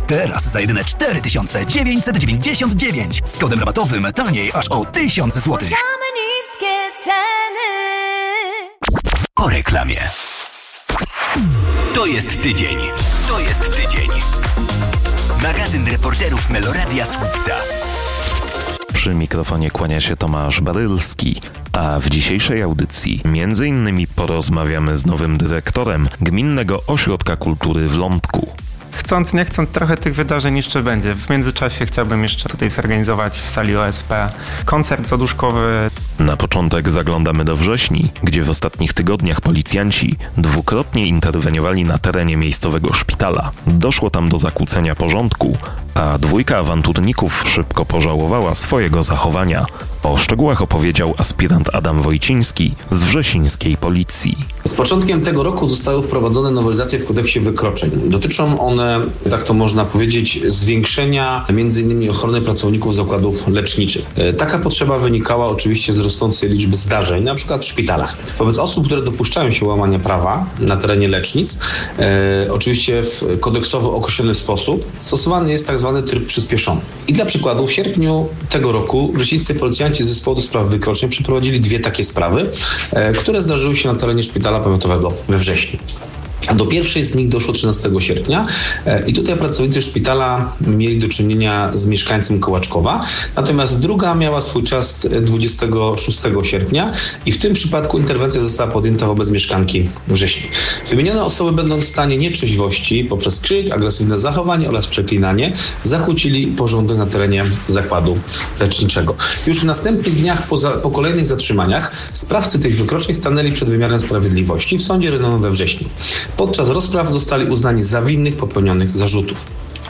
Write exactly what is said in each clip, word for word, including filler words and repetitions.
Teraz za jedyne cztery tysiące dziewięćset dziewięćdziesiąt dziewięć. Z kodem rabatowym taniej aż o tysiąc złotych. niskie ceny. Po reklamie. To jest tydzień. To jest tydzień. Magazyn reporterów Meloradia Słupca. Przy mikrofonie kłania się Tomasz Barylski, a w dzisiejszej audycji między innymi porozmawiamy z nowym dyrektorem Gminnego Ośrodka Kultury w Lądku. Chcąc, nie chcąc, trochę tych wydarzeń jeszcze będzie. W międzyczasie chciałbym jeszcze tutaj zorganizować w sali O S P koncert zaduszkowy. Na początek zaglądamy do Wrześni, gdzie w ostatnich tygodniach policjanci dwukrotnie interweniowali na terenie miejscowego szpitala. Doszło tam do zakłócenia porządku, a dwójka awanturników szybko pożałowała swojego zachowania. O szczegółach opowiedział aspirant Adam Wojciński z wrzesińskiej policji. Z początkiem tego roku zostały wprowadzone nowelizacje w kodeksie wykroczeń. Dotyczą one, tak to można powiedzieć, zwiększenia między innymi ochrony pracowników zakładów leczniczych. Taka potrzeba wynikała oczywiście z rosnącej liczby zdarzeń, na przykład w szpitalach. Wobec osób, które dopuszczają się łamania prawa na terenie lecznic, e, oczywiście w kodeksowo określony sposób stosowany jest tak zwany tryb przyspieszony. I dla przykładu w sierpniu tego roku wrzesińscy policjanci z Zespołu do Spraw Wykroczeń przeprowadzili dwie takie sprawy, e, które zdarzyły się na terenie szpitala powiatowego we Wrześniu. Do pierwszej z nich doszło trzynastego sierpnia i tutaj pracownicy szpitala mieli do czynienia z mieszkańcem Kołaczkowa, natomiast druga miała swój czas dwudziestego szóstego sierpnia i w tym przypadku interwencja została podjęta wobec mieszkanki Wrześni. Wymienione osoby, będąc w stanie nietrzeźwości poprzez krzyk, agresywne zachowanie oraz przeklinanie, zakłócili porządek na terenie zakładu leczniczego. Już w następnych dniach po, za, po kolejnych zatrzymaniach sprawcy tych wykroczeń stanęli przed wymiarem sprawiedliwości w sądzie rejonowym we Wrześni. Podczas rozpraw zostali uznani za winnych popełnionych zarzutów.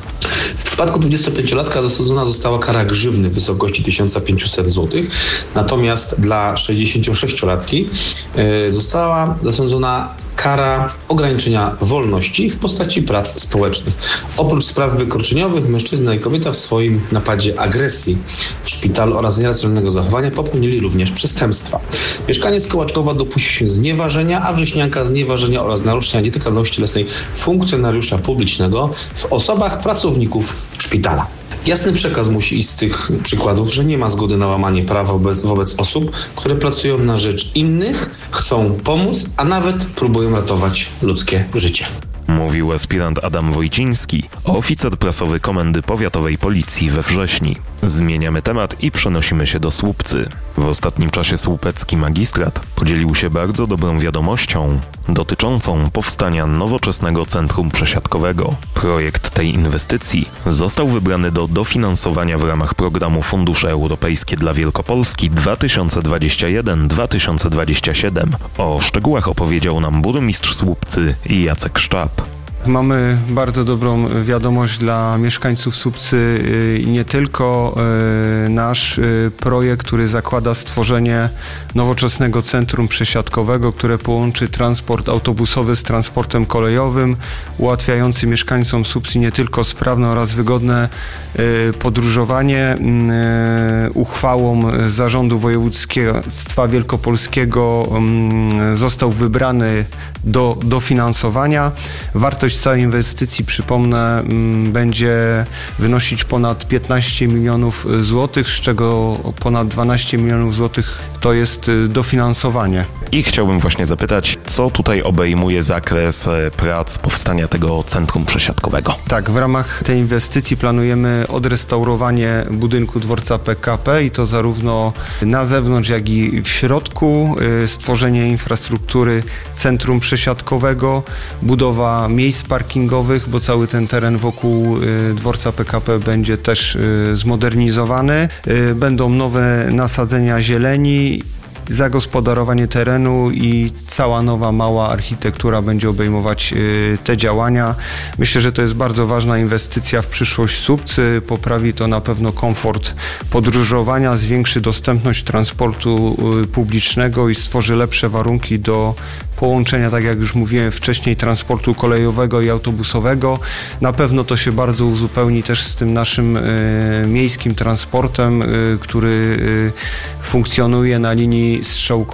W przypadku dwudziestopięciolatka zasądzona została kara grzywny w wysokości tysiąc pięćset złotych, natomiast dla sześćdziesięciosześciolatki została zasądzona kara ograniczenia wolności w postaci prac społecznych. Oprócz spraw wykroczeniowych mężczyzna i kobieta w swoim napadzie agresji w szpitalu oraz nieracjonalnego zachowania popełnili również przestępstwa. Mieszkaniec Kołaczkowa dopuścił się znieważenia, a wrześnianka znieważenia oraz naruszenia nietykalności cielesnej funkcjonariusza publicznego w osobach pracowników szpitala. Jasny przekaz musi iść z tych przykładów, że nie ma zgody na łamanie prawa wobec, wobec osób, które pracują na rzecz innych, chcą pomóc, a nawet próbują ratować ludzkie życie. Mówił aspirant Adam Wojciński, oficer prasowy Komendy Powiatowej Policji we Wrześni. Zmieniamy temat i przenosimy się do Słupcy. W ostatnim czasie słupecki magistrat podzielił się bardzo dobrą wiadomością dotyczącą powstania nowoczesnego centrum przesiadkowego. Projekt tej inwestycji został wybrany do dofinansowania w ramach programu Fundusze Europejskie dla Wielkopolski dwa tysiące dwudziesty pierwszy do dwa tysiące dwudziestego siódmego. O szczegółach opowiedział nam burmistrz Słupcy Jacek Szczap. Mamy bardzo dobrą wiadomość dla mieszkańców Słupcy i nie tylko. Nasz projekt, który zakłada stworzenie nowoczesnego centrum przesiadkowego, które połączy transport autobusowy z transportem kolejowym, ułatwiający mieszkańcom Słupcy nie tylko sprawne oraz wygodne podróżowanie. Uchwałą Zarządu Województwa Wielkopolskiego został wybrany do dofinansowania. Wartość całej inwestycji, przypomnę, będzie wynosić ponad piętnaście milionów złotych, z czego ponad dwanaście milionów złotych to jest dofinansowanie. I chciałbym właśnie zapytać, co tutaj obejmuje zakres prac powstania tego centrum przesiadkowego? Tak, w ramach tej inwestycji planujemy odrestaurowanie budynku dworca P K P i to zarówno na zewnątrz, jak i w środku, stworzenie infrastruktury centrum przesiadkowego, budowa miejsc parkingowych, bo cały ten teren wokół dworca P K P będzie też zmodernizowany. Będą nowe nasadzenia zieleni, zagospodarowanie terenu i cała nowa, mała architektura będzie obejmować te działania. Myślę, że to jest bardzo ważna inwestycja w przyszłość Słupcy. Poprawi to na pewno komfort podróżowania, zwiększy dostępność transportu publicznego i stworzy lepsze warunki do połączenia, tak jak już mówiłem wcześniej, transportu kolejowego i autobusowego. Na pewno to się bardzo uzupełni też z tym naszym miejskim transportem, który funkcjonuje na linii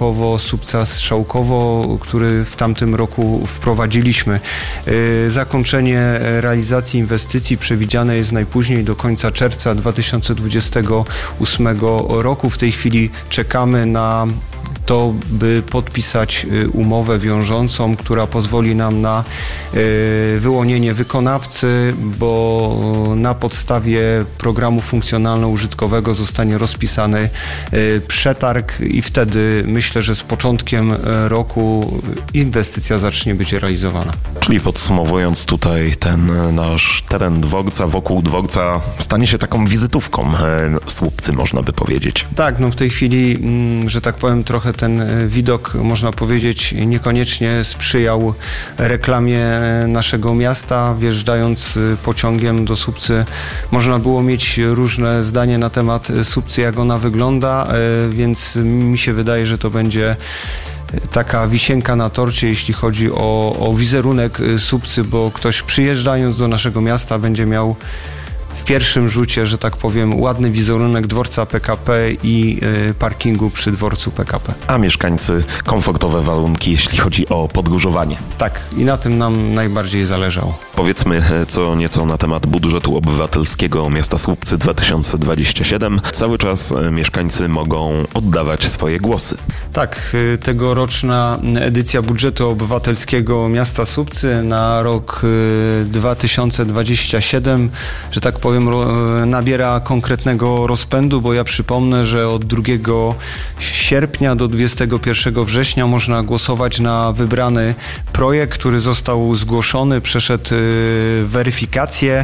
Strzałkowo-Słupca-Strzałkowo, który w tamtym roku wprowadziliśmy. Zakończenie realizacji inwestycji przewidziane jest najpóźniej do końca czerwca dwa tysiące dwudziestego ósmego roku. W tej chwili czekamy na to, by podpisać umowę wiążącą, która pozwoli nam na wyłonienie wykonawcy, bo na podstawie programu funkcjonalno-użytkowego zostanie rozpisany przetarg i wtedy myślę, że z początkiem roku inwestycja zacznie być realizowana. Czyli podsumowując, tutaj ten nasz teren dworca, wokół dworca stanie się taką wizytówką Słupcy, można by powiedzieć. Tak, no w tej chwili, że tak powiem, trochę ten widok, można powiedzieć, niekoniecznie sprzyjał reklamie naszego miasta. Wjeżdżając pociągiem do Słupcy można było mieć różne zdanie na temat Słupcy, jak ona wygląda, więc mi się wydaje, że to będzie taka wisienka na torcie, jeśli chodzi o, o wizerunek Słupcy, bo ktoś przyjeżdżając do naszego miasta będzie miał w pierwszym rzucie, że tak powiem, ładny wizerunek dworca P K P i y, parkingu przy dworcu P K P. A mieszkańcy komfortowe warunki, jeśli chodzi o podróżowanie. Tak, i na tym nam najbardziej zależało. Powiedzmy co nieco na temat budżetu obywatelskiego miasta Słupcy dwa tysiące dwudziesty siódmy. Cały czas mieszkańcy mogą oddawać swoje głosy. Tak, tegoroczna edycja budżetu obywatelskiego miasta Słupcy na rok dwa tysiące dwudziesty siódmy, że tak powiem, nabiera konkretnego rozpędu, bo ja przypomnę, że od drugiego sierpnia do dwudziestego pierwszego września można głosować na wybrany projekt, który został zgłoszony, przeszedł weryfikację.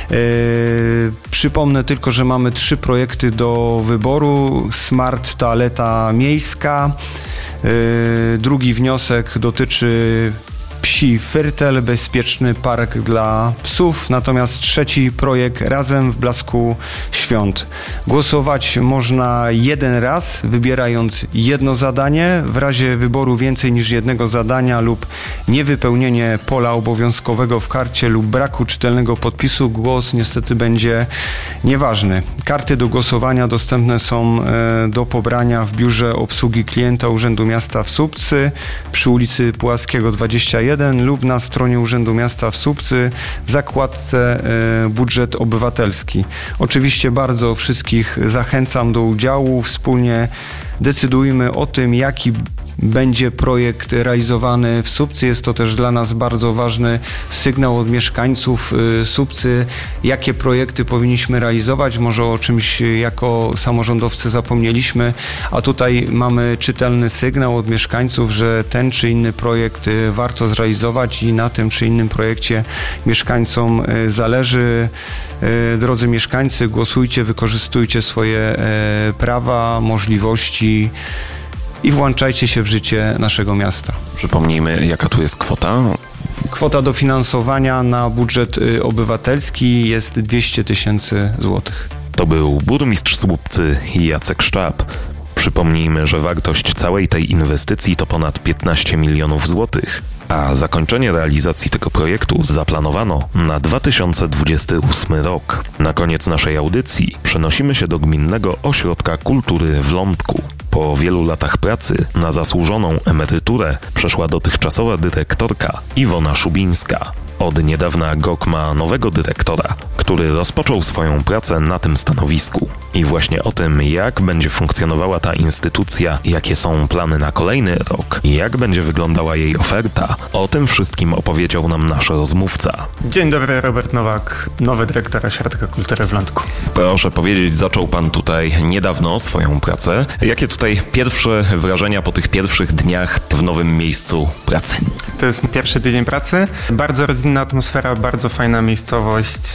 Przypomnę tylko, że mamy trzy projekty do wyboru. Smart toaleta miejska. Drugi wniosek dotyczy Psi Fyrtel, bezpieczny park dla psów, natomiast trzeci projekt Razem w blasku świąt. Głosować można jeden raz, wybierając jedno zadanie. W razie wyboru więcej niż jednego zadania lub niewypełnienie pola obowiązkowego w karcie lub braku czytelnego podpisu, głos niestety będzie nieważny. Karty do głosowania dostępne są do pobrania w biurze obsługi klienta Urzędu Miasta w Słupcy przy ulicy Puławskiego dwadzieścia jeden lub na stronie Urzędu Miasta w Słupcy w zakładce e, budżet obywatelski. Oczywiście bardzo wszystkich zachęcam do udziału. Wspólnie decydujmy o tym, jaki będzie projekt realizowany w Słupcy. Jest to też dla nas bardzo ważny sygnał od mieszkańców Słupcy, jakie projekty powinniśmy realizować. Może o czymś jako samorządowcy zapomnieliśmy, a tutaj mamy czytelny sygnał od mieszkańców, że ten czy inny projekt warto zrealizować i na tym czy innym projekcie mieszkańcom zależy. Drodzy mieszkańcy, głosujcie, wykorzystujcie swoje prawa, możliwości i włączajcie się w życie naszego miasta. Przypomnijmy, jaka tu jest kwota? Kwota dofinansowania na budżet obywatelski jest dwieście tysięcy złotych. To był burmistrz Słupcy Jacek Szczap. Przypomnijmy, że wartość całej tej inwestycji to ponad piętnaście milionów złotych, a zakończenie realizacji tego projektu zaplanowano na dwa tysiące dwudziesty ósmy rok. Na koniec naszej audycji przenosimy się do Gminnego Ośrodka Kultury w Lądku. Po wielu latach pracy na zasłużoną emeryturę przeszła dotychczasowa dyrektorka Iwona Szubińska. Od niedawna G O K ma nowego dyrektora, który rozpoczął swoją pracę na tym stanowisku. I właśnie o tym, jak będzie funkcjonowała ta instytucja, jakie są plany na kolejny rok i jak będzie wyglądała jej oferta, o tym wszystkim opowiedział nam nasz rozmówca. Dzień dobry, Robert Nowak, nowy dyrektor Ośrodka Kultury w Lądku. Proszę powiedzieć, zaczął pan tutaj niedawno swoją pracę. Jakie tutaj pierwsze wrażenia po tych pierwszych dniach w nowym miejscu pracy? To jest pierwszy tydzień pracy. Bardzo rodzinna rodzinna atmosfera, bardzo fajna miejscowość,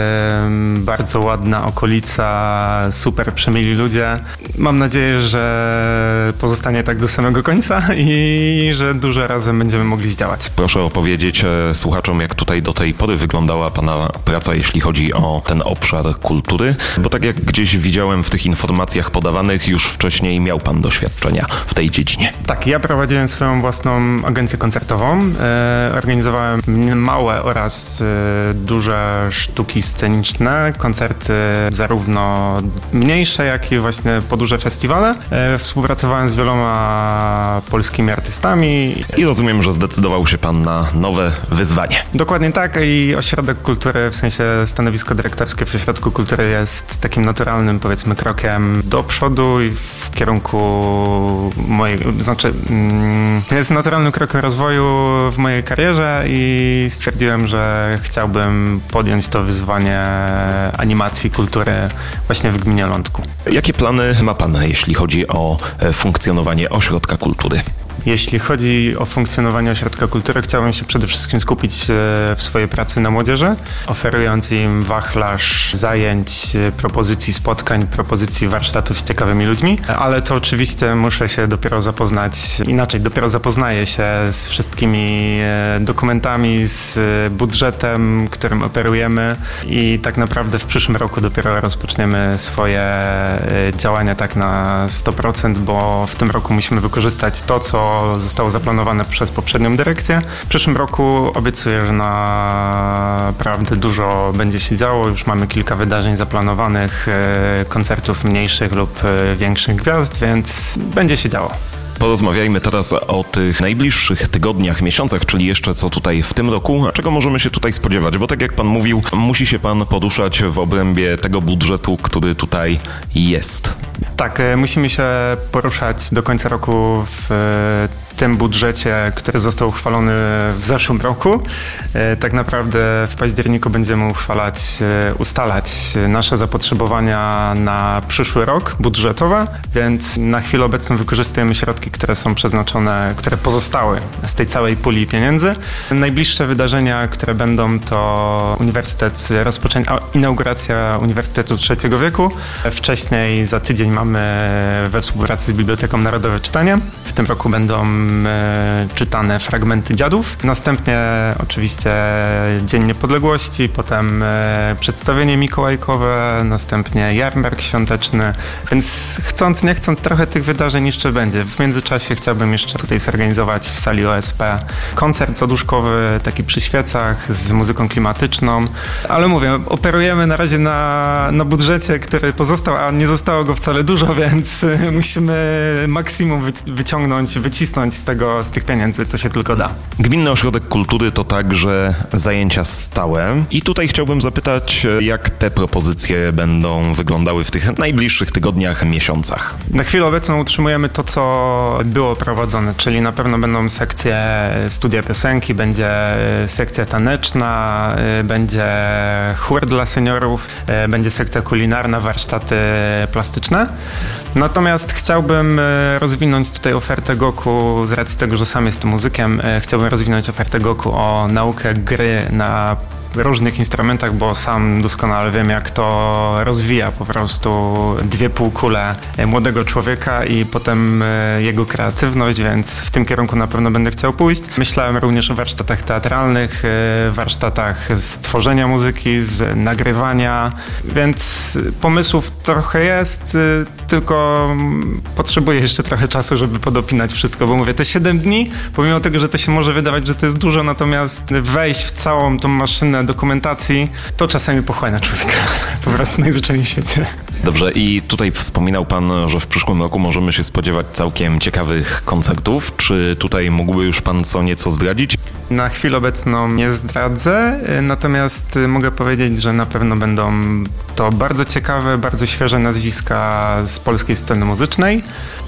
bardzo ładna okolica, super przemili ludzie. Mam nadzieję, że pozostanie tak do samego końca i że dużo razem będziemy mogli zdziałać. Proszę opowiedzieć słuchaczom, jak tutaj do tej pory wyglądała pana praca, jeśli chodzi o ten obszar kultury, bo tak jak gdzieś widziałem w tych informacjach podawanych, już wcześniej miał pan doświadczenia w tej dziedzinie. Tak, ja prowadziłem swoją własną agencję koncertową. E, organizowałem małe oraz e, duże sztuki sceniczne, koncerty zarówno mniejsze, jak i właśnie po duże festiwale. E, współpracowałem z wieloma polskimi artystami. I rozumiem, że zdecydował się pan na nowe wyzwanie. Dokładnie tak i Ośrodek Kultury, w sensie stanowisko dyrektorskie w Ośrodku Kultury jest takim naturalnym, powiedzmy, krokiem do przodu i w kierunku mojej, znaczy mm, jest naturalnym krokiem rozwoju w mojej karierze i stwierdziłem, że chciałbym podjąć to wyzwanie animacji kultury właśnie w gminie Lądku. Jakie plany ma pan, jeśli chodzi o funkcjonowanie Ośrodka Kultury? Jeśli chodzi o funkcjonowanie Ośrodka Kultury, chciałbym się przede wszystkim skupić w swojej pracy na młodzieży, oferując im wachlarz zajęć, propozycji spotkań, propozycji warsztatów z ciekawymi ludźmi, ale to oczywiście muszę się dopiero zapoznać, inaczej dopiero zapoznaję się z wszystkimi dokumentami, z budżetem, którym operujemy i tak naprawdę w przyszłym roku dopiero rozpoczniemy swoje działania tak na sto procent, bo w tym roku musimy wykorzystać to, co zostało zaplanowane przez poprzednią dyrekcję. W przyszłym roku obiecuję, że naprawdę dużo będzie się działo. Już mamy kilka wydarzeń zaplanowanych, koncertów mniejszych lub większych gwiazd, więc będzie się działo. Porozmawiajmy teraz o tych najbliższych tygodniach, miesiącach, czyli jeszcze co tutaj w tym roku. A czego możemy się tutaj spodziewać? Bo tak jak pan mówił, musi się pan poruszać w obrębie tego budżetu, który tutaj jest. Tak, musimy się poruszać do końca roku w tym budżecie, który został uchwalony w zeszłym roku. Tak naprawdę w październiku będziemy uchwalać, ustalać nasze zapotrzebowania na przyszły rok budżetowe, więc na chwilę obecną wykorzystujemy środki, które są przeznaczone, które pozostały z tej całej puli pieniędzy. Najbliższe wydarzenia, które będą, to Uniwersytet, rozpoczęcie, inauguracja Uniwersytetu Trzeciego Wieku. Wcześniej za tydzień mamy we współpracy z Biblioteką Narodowe czytanie. W tym roku będą czytane fragmenty dziadów. Następnie oczywiście Dzień Niepodległości, potem przedstawienie mikołajkowe, następnie jarmark świąteczny, więc chcąc, nie chcąc, trochę tych wydarzeń jeszcze będzie. W międzyczasie chciałbym jeszcze tutaj zorganizować w sali O S P koncert zaduszkowy, taki przy świecach z muzyką klimatyczną, ale mówię, operujemy na razie na, na budżecie, który pozostał, a nie zostało go wcale dużo, więc musimy maksimum wyciągnąć, wycisnąć z tego, z tych pieniędzy, co się tylko da. Gminny Ośrodek Kultury to także zajęcia stałe i tutaj chciałbym zapytać, jak te propozycje będą wyglądały w tych najbliższych tygodniach, miesiącach. Na chwilę obecną utrzymujemy to, co było prowadzone, czyli na pewno będą sekcje studia piosenki, będzie sekcja taneczna, będzie chór dla seniorów, będzie sekcja kulinarna, warsztaty plastyczne. Natomiast chciałbym rozwinąć tutaj ofertę Goku, z racji tego, że sam jestem muzykiem, chciałbym rozwinąć ofertę Goku o naukę gry na różnych instrumentach, bo sam doskonale wiem, jak to rozwija po prostu dwie półkule młodego człowieka i potem jego kreatywność, więc w tym kierunku na pewno będę chciał pójść. Myślałem również o warsztatach teatralnych, warsztatach z tworzenia muzyki, z nagrywania, więc pomysłów trochę jest, tylko potrzebuję jeszcze trochę czasu, żeby podopinać wszystko, bo mówię, te siedem dni, pomimo tego, że to się może wydawać, że to jest dużo, natomiast wejść w całą tą maszynę dokumentacji, to czasami pochłania człowieka po prostu najzwyczajniej w świecie. Dobrze, i tutaj wspominał pan, że w przyszłym roku możemy się spodziewać całkiem ciekawych koncertów. Czy tutaj mógłby już pan co nieco zdradzić? Na chwilę obecną nie zdradzę, natomiast mogę powiedzieć, że na pewno będą to bardzo ciekawe, bardzo świeże nazwiska z polskiej sceny muzycznej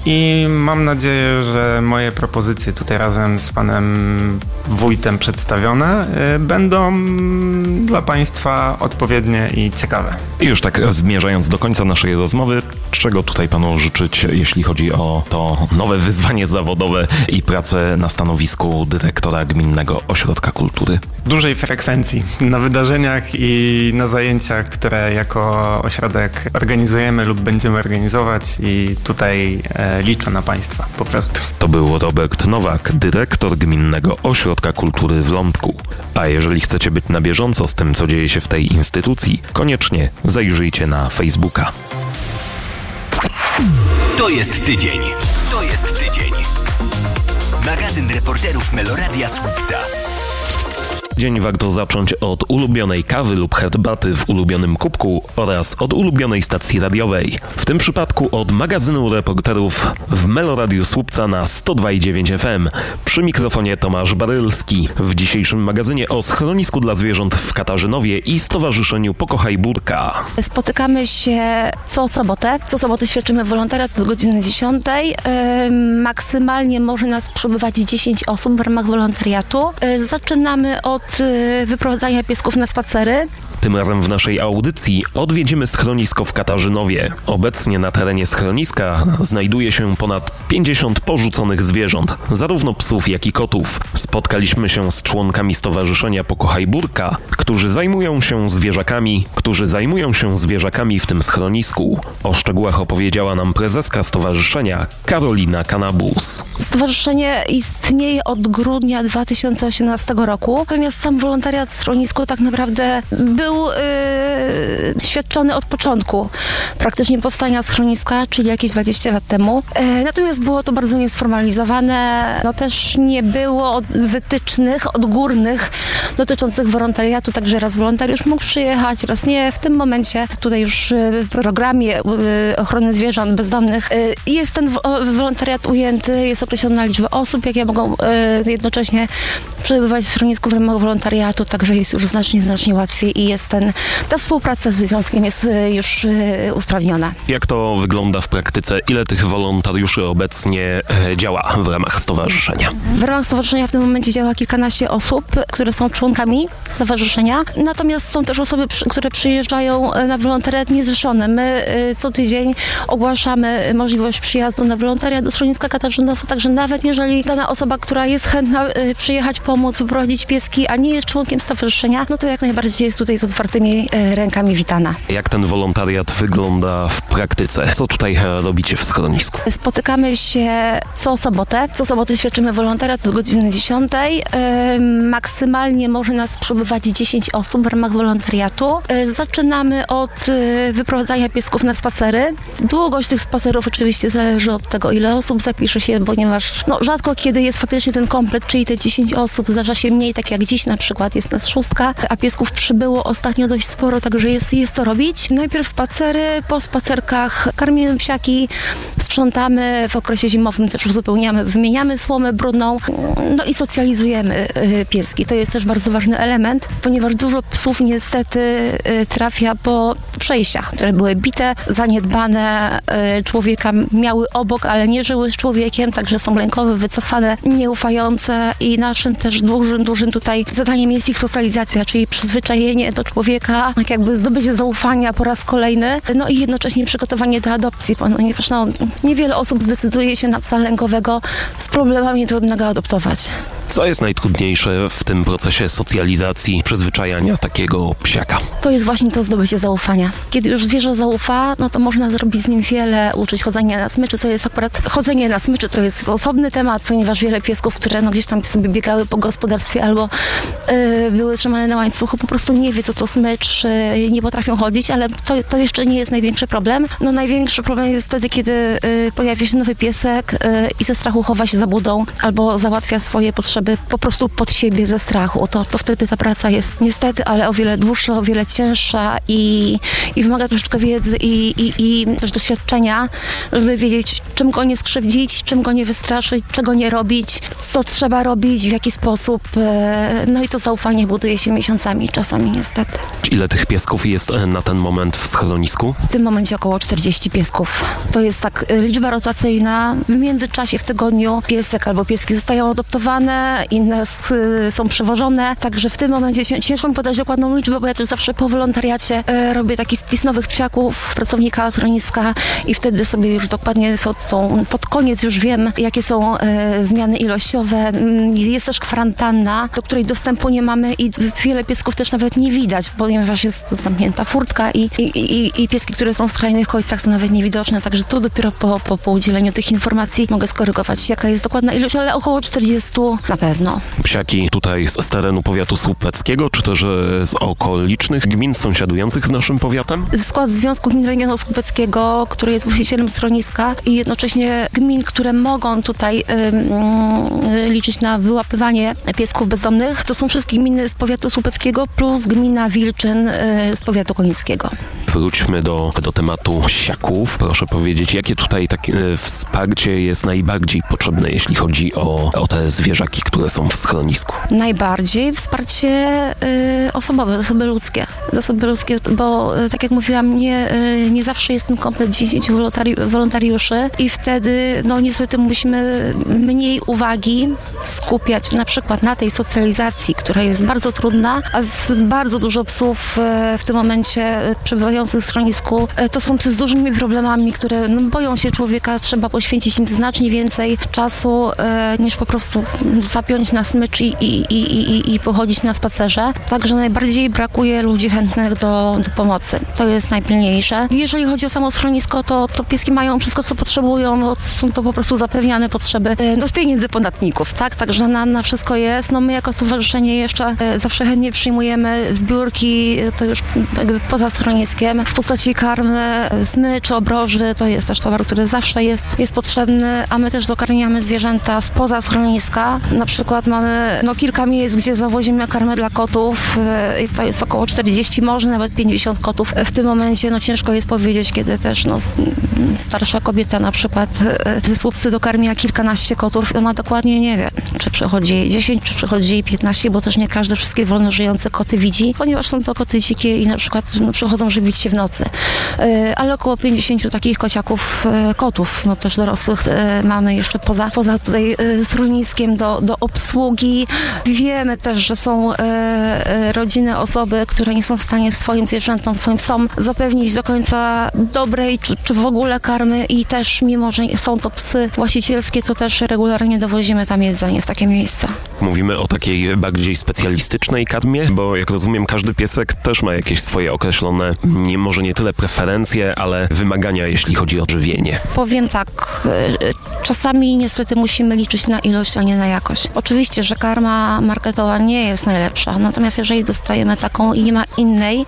i mam nadzieję, że moje propozycje tutaj razem z panem wójtem przedstawione będą dla państwa odpowiednie i ciekawe. I już tak zmierzając do końca naszej rozmowy. Czego tutaj panu życzyć, jeśli chodzi o to nowe wyzwanie zawodowe i pracę na stanowisku dyrektora Gminnego Ośrodka Kultury? Dużej frekwencji na wydarzeniach i na zajęciach, które jako ośrodek organizujemy lub będziemy organizować i tutaj e, liczę na Państwa po prostu. To był Robert Nowak, dyrektor Gminnego Ośrodka Kultury w Lądku. A jeżeli chcecie być na bieżąco z tym, co dzieje się w tej instytucji, koniecznie zajrzyjcie na Facebooka. To jest tydzień. To jest tydzień. Magazyn reporterów Meloradia Słupca. Dzień warto zacząć od ulubionej kawy lub herbaty w ulubionym kubku oraz od ulubionej stacji radiowej. W tym przypadku od magazynu reporterów w Meloradiu Słupca na sto dwa i dziewięć F M. Przy mikrofonie Tomasz Barylski. W dzisiejszym magazynie o schronisku dla zwierząt w Katarzynowie i Stowarzyszeniu Pokochaj Burka. Spotykamy się co sobotę. Co sobotę świadczymy wolontariat od godziny dziesiątej. Yy, maksymalnie może nas przybywać dziesięć osób w ramach wolontariatu. Yy, zaczynamy od wyprowadzania piesków na spacery. Tym razem w naszej audycji odwiedzimy schronisko w Katarzynowie. Obecnie na terenie schroniska znajduje się ponad pięćdziesiąt porzuconych zwierząt, zarówno psów, jak i kotów. Spotkaliśmy się z członkami Stowarzyszenia Pokochaj Burka, którzy zajmują się zwierzakami, którzy zajmują się zwierzakami w tym schronisku. O szczegółach opowiedziała nam prezeska stowarzyszenia Karolina Kanabus. Stowarzyszenie istnieje od grudnia dwa tysiące osiemnastego roku, natomiast sam wolontariat w schronisku tak naprawdę był Był yy, świadczony od początku praktycznie powstania schroniska, czyli jakieś dwadzieścia lat temu. Yy, natomiast było to bardzo niesformalizowane. No też nie było wytycznych odgórnych dotyczących wolontariatu, także raz wolontariusz mógł przyjechać, raz nie. W tym momencie tutaj już w programie yy, ochrony zwierząt bezdomnych yy, jest ten wolontariat ujęty, jest określona liczba osób, jakie mogą yy, jednocześnie przebywać w schronisku w ramach wolontariatu, także jest już znacznie, znacznie łatwiej i jest ten, ta współpraca z związkiem jest już y, usprawniona. Jak to wygląda w praktyce? Ile tych wolontariuszy obecnie e, działa w ramach stowarzyszenia? W ramach stowarzyszenia w tym momencie działa kilkanaście osób, które są członkami stowarzyszenia. Natomiast są też osoby, przy, które przyjeżdżają na wolontariat niezrzeszone. My y, co tydzień ogłaszamy możliwość przyjazdu na wolontariat do schroniska Katarzynowa, także nawet jeżeli dana osoba, która jest chętna y, przyjechać, pomóc, wyprowadzić pieski, a nie jest członkiem stowarzyszenia, no to jak najbardziej jest tutaj z otwartymi e, rękami witana. Jak ten wolontariat wygląda w praktyce? Co tutaj robicie w schronisku? Spotykamy się co sobotę. Co sobotę świadczymy wolontariat od godziny dziesiątej. E, maksymalnie może nas przybywać dziesięć osób w ramach wolontariatu. E, zaczynamy od e, wyprowadzania piesków na spacery. Długość tych spacerów oczywiście zależy od tego, ile osób zapisze się, ponieważ no, rzadko kiedy jest faktycznie ten komplet, czyli te dziesięć osób. Zdarza się mniej, tak jak dziś na przykład jest nas szóstka, a piesków przybyło ostatnio dość sporo, także jest, jest co robić. Najpierw spacery, po spacerkach karmimy psiaki, sprzątamy, w okresie zimowym też uzupełniamy, wymieniamy słomę brudną, no i socjalizujemy y, pieski. To jest też bardzo ważny element, ponieważ dużo psów niestety y, trafia po przejściach, które były bite, zaniedbane, y, człowieka miały obok, ale nie żyły z człowiekiem, także są lękowe, wycofane, nieufające i naszym też dużym, dużym tutaj zadaniem jest ich socjalizacja, czyli przyzwyczajenie do człowieka, tak jakby zdobycie zaufania po raz kolejny, no i jednocześnie przygotowanie do adopcji, ponieważ no, niewiele osób zdecyduje się na psa lękowego z problemami trudnego adoptować. Co jest najtrudniejsze w tym procesie socjalizacji, przyzwyczajania takiego psiaka? To jest właśnie to zdobycie zaufania. Kiedy już zwierzę zaufa, no to można zrobić z nim wiele, uczyć chodzenia na smyczy, co jest akurat chodzenie na smyczy, to jest osobny temat, ponieważ wiele piesków, które no gdzieś tam sobie biegały po gospodarstwie albo yy, były trzymane na łańcuchu, po prostu nie wie, co to smycz, yy, nie potrafią chodzić, ale to, to jeszcze nie jest największy problem. No największy problem jest wtedy, kiedy yy, pojawia się nowy piesek yy, i ze strachu chowa się za budą albo załatwia swoje potrzeby po prostu pod siebie ze strachu. To, to wtedy ta praca jest niestety, ale o wiele dłuższa, o wiele cięższa i, i wymaga troszeczkę wiedzy i, i, i też doświadczenia, żeby wiedzieć, czym go nie skrzywdzić, czym go nie wystraszyć, czego nie robić, co trzeba robić, w jaki sposób. No i to zaufanie buduje się miesiącami, czasami niestety. Ile tych piesków jest na ten moment w schronisku? tym momencie około czterdzieści piesków. To jest tak liczba rotacyjna. W międzyczasie w tygodniu piesek albo pieski zostają adoptowane, inne są przewożone. Także w tym momencie ciężko mi podać dokładną liczbę, bo ja też zawsze po wolontariacie e, robię taki spis nowych psiaków, pracownika schroniska i wtedy sobie już dokładnie są, są, pod koniec już wiem, jakie są e, zmiany ilościowe. Jest też kwarantanna, do której dostępu nie mamy i wiele piesków też nawet nie widać, ponieważ jest zamknięta furtka i, i, i, i pieski, które są w skrajnych końcach, są nawet niewidoczne, także tu dopiero po, po, po udzieleniu tych informacji mogę skorygować, jaka jest dokładna ilość, ale około czterdzieści na pewno. Psiaki tutaj z terenu powiatu słupeckiego, czy też z okolicznych gmin sąsiadujących z naszym powiatem? Skład Związku Gmin Regionu Słupeckiego, który jest właścicielem schroniska i jednocześnie gmin, które mogą tutaj y, liczyć na wyłapywanie piesków bezdomnych, to są wszystkie gminy z powiatu słupeckiego plus gmina Wilczyn y, z powiatu konińskiego. Wróćmy do, do tematu psiaków. Proszę powiedzieć, jakie tutaj takie wsparcie jest najbardziej potrzebne, jeśli chodzi o, o te zwierzaki, które są w schronisku? Najbardziej wsparcie y, osobowe, zasoby ludzkie. Zasoby ludzkie, bo y, tak jak mówiłam, nie, y, nie zawsze jest ten komplet dziesięciu wolontari- wolontariuszy i wtedy no niestety musimy mniej uwagi skupiać na przykład na tej socjalizacji, która jest bardzo trudna, a bardzo dużo psów y, w tym momencie y, przebywających w schronisku y, to są psy z dużymi problemami, które no, boją się człowieka, trzeba poświęcić im znacznie więcej czasu y, niż po prostu zapiąć na smycz i, i, i, i, i pochodzić na spacerze. Także najbardziej brakuje ludzi chętnych do, do pomocy. To jest najpilniejsze. Jeżeli chodzi o samo schronisko, to, to pieski mają wszystko, co potrzebują. No, są to po prostu zapewniane potrzeby no, z pieniędzy podatników, tak? Także na, na wszystko jest. No my jako stowarzyszenie jeszcze e, zawsze chętnie przyjmujemy zbiórki, to już jakby poza schroniskiem, w postaci karmy, smycz, obroży. To jest też towar, który zawsze jest, jest potrzebny, a my też dokarmiamy zwierzęta spoza schroniska. Na przykład mamy no, kilka miejsc, gdzie zawozimy karmę dla kotów. I to jest około czterdzieści, może nawet pięćdziesiąt kotów. W tym momencie no, ciężko jest powiedzieć, kiedy też no, starsza kobieta na przykład ze Słupcy dokarmia kilkanaście kotów i ona dokładnie nie wie, czy przychodzi jej dziesięć, czy przychodzi jej piętnaście, bo też nie każdy wszystkie wolno żyjące koty widzi, ponieważ są to koty dzikie i na przykład no, przychodzą żywić się w nocy. Ale około pięćdziesięciu takich kociaków, kotów, no też dorosłych mamy jeszcze poza, poza tutaj schroniskiem do, do obsługi. Wiemy też, że są e, rodziny, osoby, które nie są w stanie swoim zwierzętom, swoim psom zapewnić do końca dobrej, czy, czy w ogóle karmy i też mimo, że są to psy właścicielskie, to też regularnie dowozimy tam jedzenie w takie miejsca. Mówimy o takiej bardziej specjalistycznej karmie, bo jak rozumiem, każdy piesek też ma jakieś swoje określone, nie, może nie tyle preferencje, ale wymagania, jeśli chodzi o żywienie. Powiem tak, czasami niestety musimy liczyć na ilość, a nie na jakość. Oczywiście, że karma marketowa nie jest najlepsza, natomiast jeżeli dostajemy taką i nie ma innej,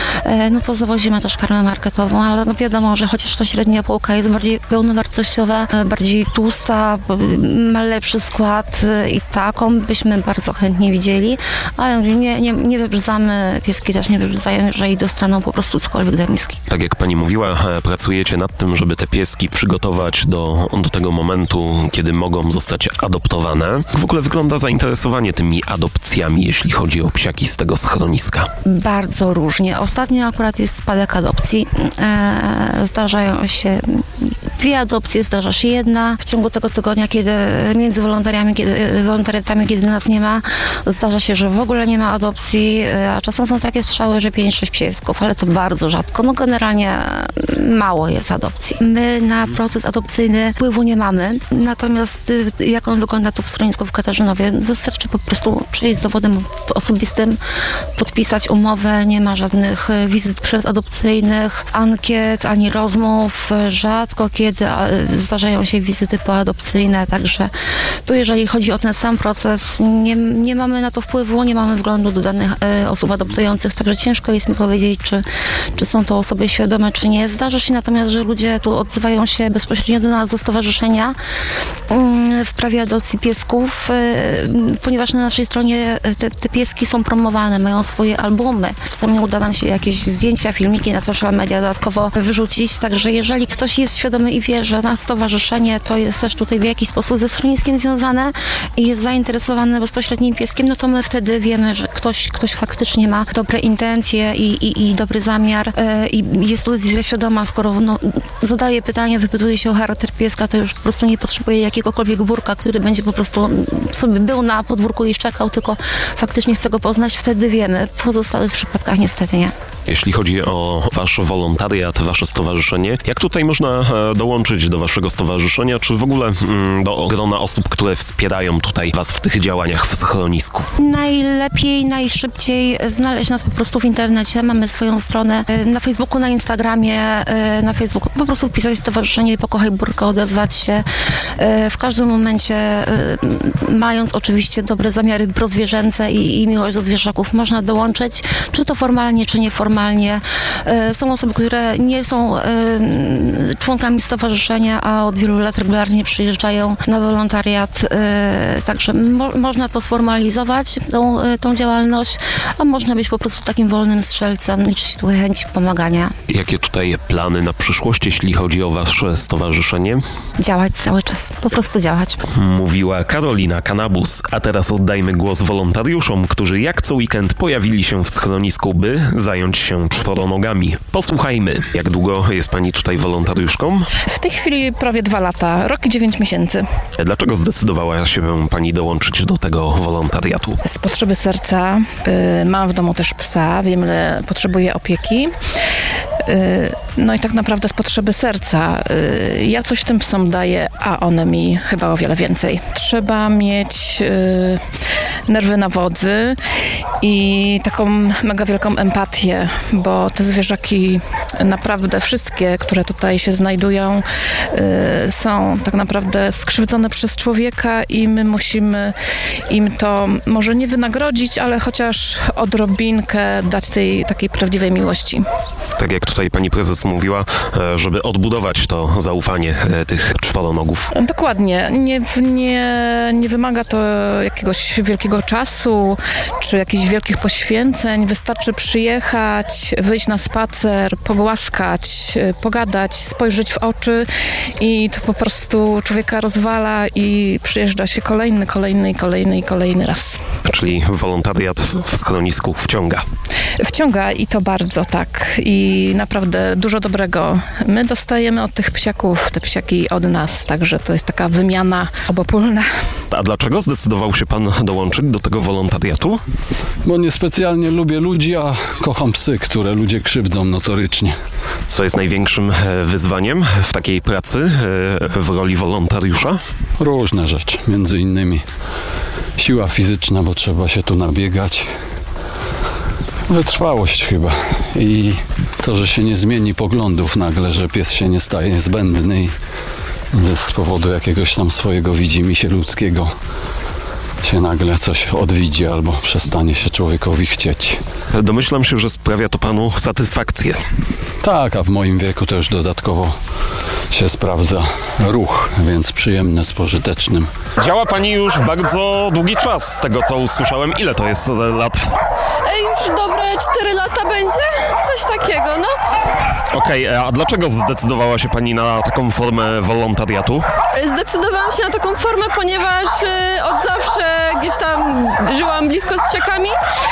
no to zawozimy też karmę marketową, ale no wiadomo, że chociaż ta średnia półka jest bardziej pełnowartościowa, bardziej tłusta, ma lepszy skład i taką byśmy bardzo chętnie widzieli, ale nie, nie, nie wybrzdzamy, pieski też nie wybrzydzają, jeżeli dostaną po prostu cokolwiek do miski. Tak jak pani mówiła, pracujecie nad tym, żeby te pieski przygotować do, do tego momentu, kiedy mogą zostać adoptowane. Jak w ogóle wygląda zainteresowanie tymi adopcjami, jeśli chodzi o psiaki z tego schroniska? Bardzo różnie. Ostatnio akurat jest spadek adopcji. E, zdarzają się dwie adopcje, zdarza się jedna. W ciągu tego tygodnia, kiedy między wolontariami, kiedy, wolontariatami, kiedy nas nie ma, zdarza się, że w ogóle nie ma adopcji, a czasem są takie strzały, że pięć sześć piesków, ale to bardzo rzadko. No generalnie mało jest adopcji. My na proces adopcyjny wpływu nie mamy, natomiast jak on wygląda tu w schronisku w Katarzynowie, wystarczy po prostu przyjść z dowodem osobistym, podpisać umowę, nie ma żadnych wizyt przedadopcyjnych, ankiet, ani rozmów, rzadko kiedy zdarzają się wizyty poadopcyjne, także tu jeżeli chodzi o ten sam proces, nie, nie mamy na to wpływu, nie mamy wglądu do danych e, osób adoptujących, także ciężko jest mi powiedzieć, czy, czy są to osoby świadome, czy nie. Zdarza się natomiast, że ludzie tu odzywają się bezpośrednio do nas, do stowarzyszenia w sprawie adopcji piesków, ponieważ na naszej stronie te, te pieski są promowane, mają swoje albumy. Czasami uda nam się jakieś zdjęcia, filmiki na social media dodatkowo wyrzucić, także jeżeli ktoś jest świadomy i wie, że nasze stowarzyszenie to jest też tutaj w jakiś sposób ze schroniskiem związane i jest zainteresowany bezpośrednim pieskiem, no to my wtedy wiemy, że ktoś, ktoś faktycznie ma dobre intencje i, i, i dobry zamiar i jest to decyzja świadoma, skoro no, zadaje pytanie, wypytuje się o charakter pieska, to już po prostu nie potrzebuje jakiegokolwiek burka, który będzie po prostu sobie był na podwórku i szczekał, tylko faktycznie chce go poznać, wtedy wiemy. W pozostałych przypadkach niestety nie. Jeśli chodzi o wasz wolontariat, wasze stowarzyszenie, jak tutaj można dołączyć do waszego stowarzyszenia, czy w ogóle mm, do grona osób, które wspierają tutaj was w tych działaniach w schronisku? Najlepiej, najszybciej znaleźć nas po prostu w internecie. Mamy swoją stronę na Facebooku, na Instagramie, na Facebooku. Po prostu wpisać stowarzyszenie Pokochaj Burkę, odezwać się. W każdym momencie, mając oczywiście dobre zamiary prozwierzęce i, i miłość do zwierzaków, można dołączyć, czy to formalnie, czy nieformalnie. Są osoby, które nie są członkami stowarzyszenia, a od wielu lat regularnie przyjeżdżają na wolontariat, także mo- można to sformalizować, tą, tą działalność, a można być po prostu takim wolnym strzelcem, liczy się tu chęć pomagania. Jakie tutaj plany na przyszłość, jeśli chodzi o wasze stowarzyszenie? Działać cały czas, po prostu działać. Mówiła Karolina Kanabus, a teraz oddajmy głos wolontariuszom, którzy jak co weekend pojawili się w schronisku, by zająć się czworonogami. Posłuchajmy, jak długo jest pani tutaj wolontariuszką? W tej chwili prawie dwa lata, rok i dziewięć miesięcy. Dlaczego zdecydowała się pani dołączyć do tego wolontariatu? Z potrzeby serca. Yy, mam w domu też psa, wiem, ile potrzebuję opieki. Yy, no i tak naprawdę z potrzeby serca. Yy, ja coś tym psom daję, a one mi chyba o wiele więcej. Trzeba mieć yy, nerwy na wodzy i taką mega wielką empatię, bo te zwierzaki naprawdę wszystkie, które tutaj się znajdują, yy, są tak naprawdę skrzywdzone przez człowieka i my musimy im to może nie wynagrodzić, ale chociaż odrobinkę dać tej takiej prawdziwej miłości. Tak jak tutaj pani prezes mówiła, żeby odbudować to zaufanie tych czworonogów. Dokładnie. Nie, nie, nie wymaga to jakiegoś wielkiego czasu, czy jakichś wielkich poświęceń. Wystarczy przyjechać, wyjść na spacer, pogłaskać, pogadać, spojrzeć w oczy i to po prostu człowieka rozwala i przyjeżdża się kolejny, kolejny, kolejny i kolejny raz. Czyli wolontariat w schronisku wciąga. Wciąga i to bardzo, tak. I naprawdę dużo dobrego. My dostajemy od tych psiaków, te psiaki od nas, także to jest taka wymiana obopólna. A dlaczego zdecydował się pan dołączyć do tego wolontariatu? Bo niespecjalnie lubię ludzi, a kocham psy, które ludzie krzywdzą notorycznie. Co jest największym wyzwaniem w takiej pracy w roli wolontariusza? Różne rzeczy, między innymi siła fizyczna, bo trzeba się tu nabiegać. Wytrwałość chyba i to, że się nie zmieni poglądów nagle, że pies się nie staje zbędny i z powodu jakiegoś tam swojego widzimisię ludzkiego się nagle coś odwiedzi albo przestanie się człowiekowi chcieć. Domyślam się, że sprawia to panu satysfakcję. Tak, a w moim wieku też dodatkowo się sprawdza ruch, więc przyjemne z pożytecznym. Działa pani już bardzo długi czas, z tego co usłyszałem. Ile to jest lat? Już dobre cztery lata będzie? Coś takiego, no. Okej, okay, a dlaczego zdecydowała się pani na taką formę wolontariatu? Zdecydowałam się na taką formę, ponieważ od zawsze gdzieś tam żyłam blisko z psiakami.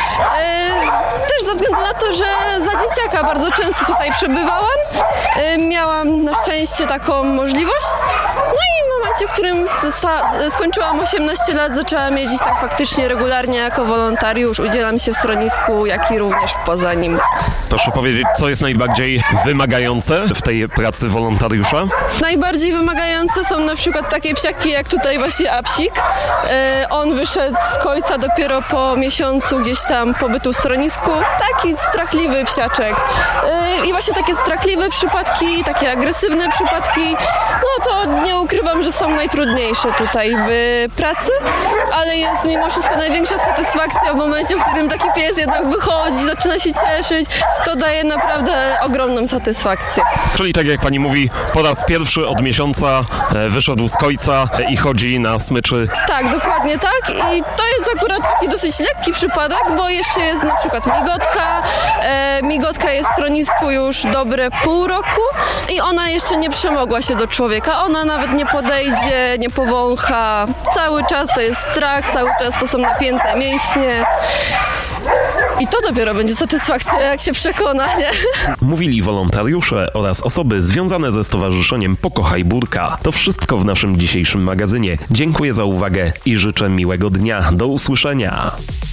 Też ze względu na to, że za dzieciaka bardzo często tutaj przebywałam. Miałam na szczęście taką możliwość. No i w momencie, w którym skończyłam osiemnaście lat, zaczęłam jeździć tak faktycznie regularnie jako wolontariusz. Udzielam się w schronisku, jak i również poza nim. Proszę powiedzieć, co jest najbardziej wymagające w tej pracy wolontariusza? Najbardziej wymagające są na przykład takie psiaki jak tutaj właśnie Apsik. On wyszedł z końca dopiero po miesiącu gdzieś tam pobytu w schronisku. Taki strachliwy psiaczek. I właśnie takie strachliwe przypadki, takie agresywne przypadki, no to nie ukrywam, że są najtrudniejsze tutaj w pracy, ale jest mimo wszystko największa satysfakcja w momencie, w którym taki pies jednak wychodzi, zaczyna się cieszyć. To daje naprawdę ogromną satysfakcję. Czyli tak jak pani mówi, po raz pierwszy od miesiąca wyszedł z kojca i chodzi na smyczy. Tak, dokładnie tak i to jest akurat taki dosyć lekki przypadek, bo jeszcze jest na przykład migotka. E, migotka jest w schronisku już dobre pół roku i ona jeszcze nie przemogła się do człowieka. Ona nawet nie podejdzie, nie powącha. Cały czas to jest strach, cały czas to są napięte mięśnie. I to dopiero będzie satysfakcja, jak się przekona, nie? Mówili wolontariusze oraz osoby związane ze stowarzyszeniem Pokochaj Burka. To wszystko w naszym dzisiejszym magazynie. Dziękuję za uwagę i życzę miłego dnia. Do usłyszenia.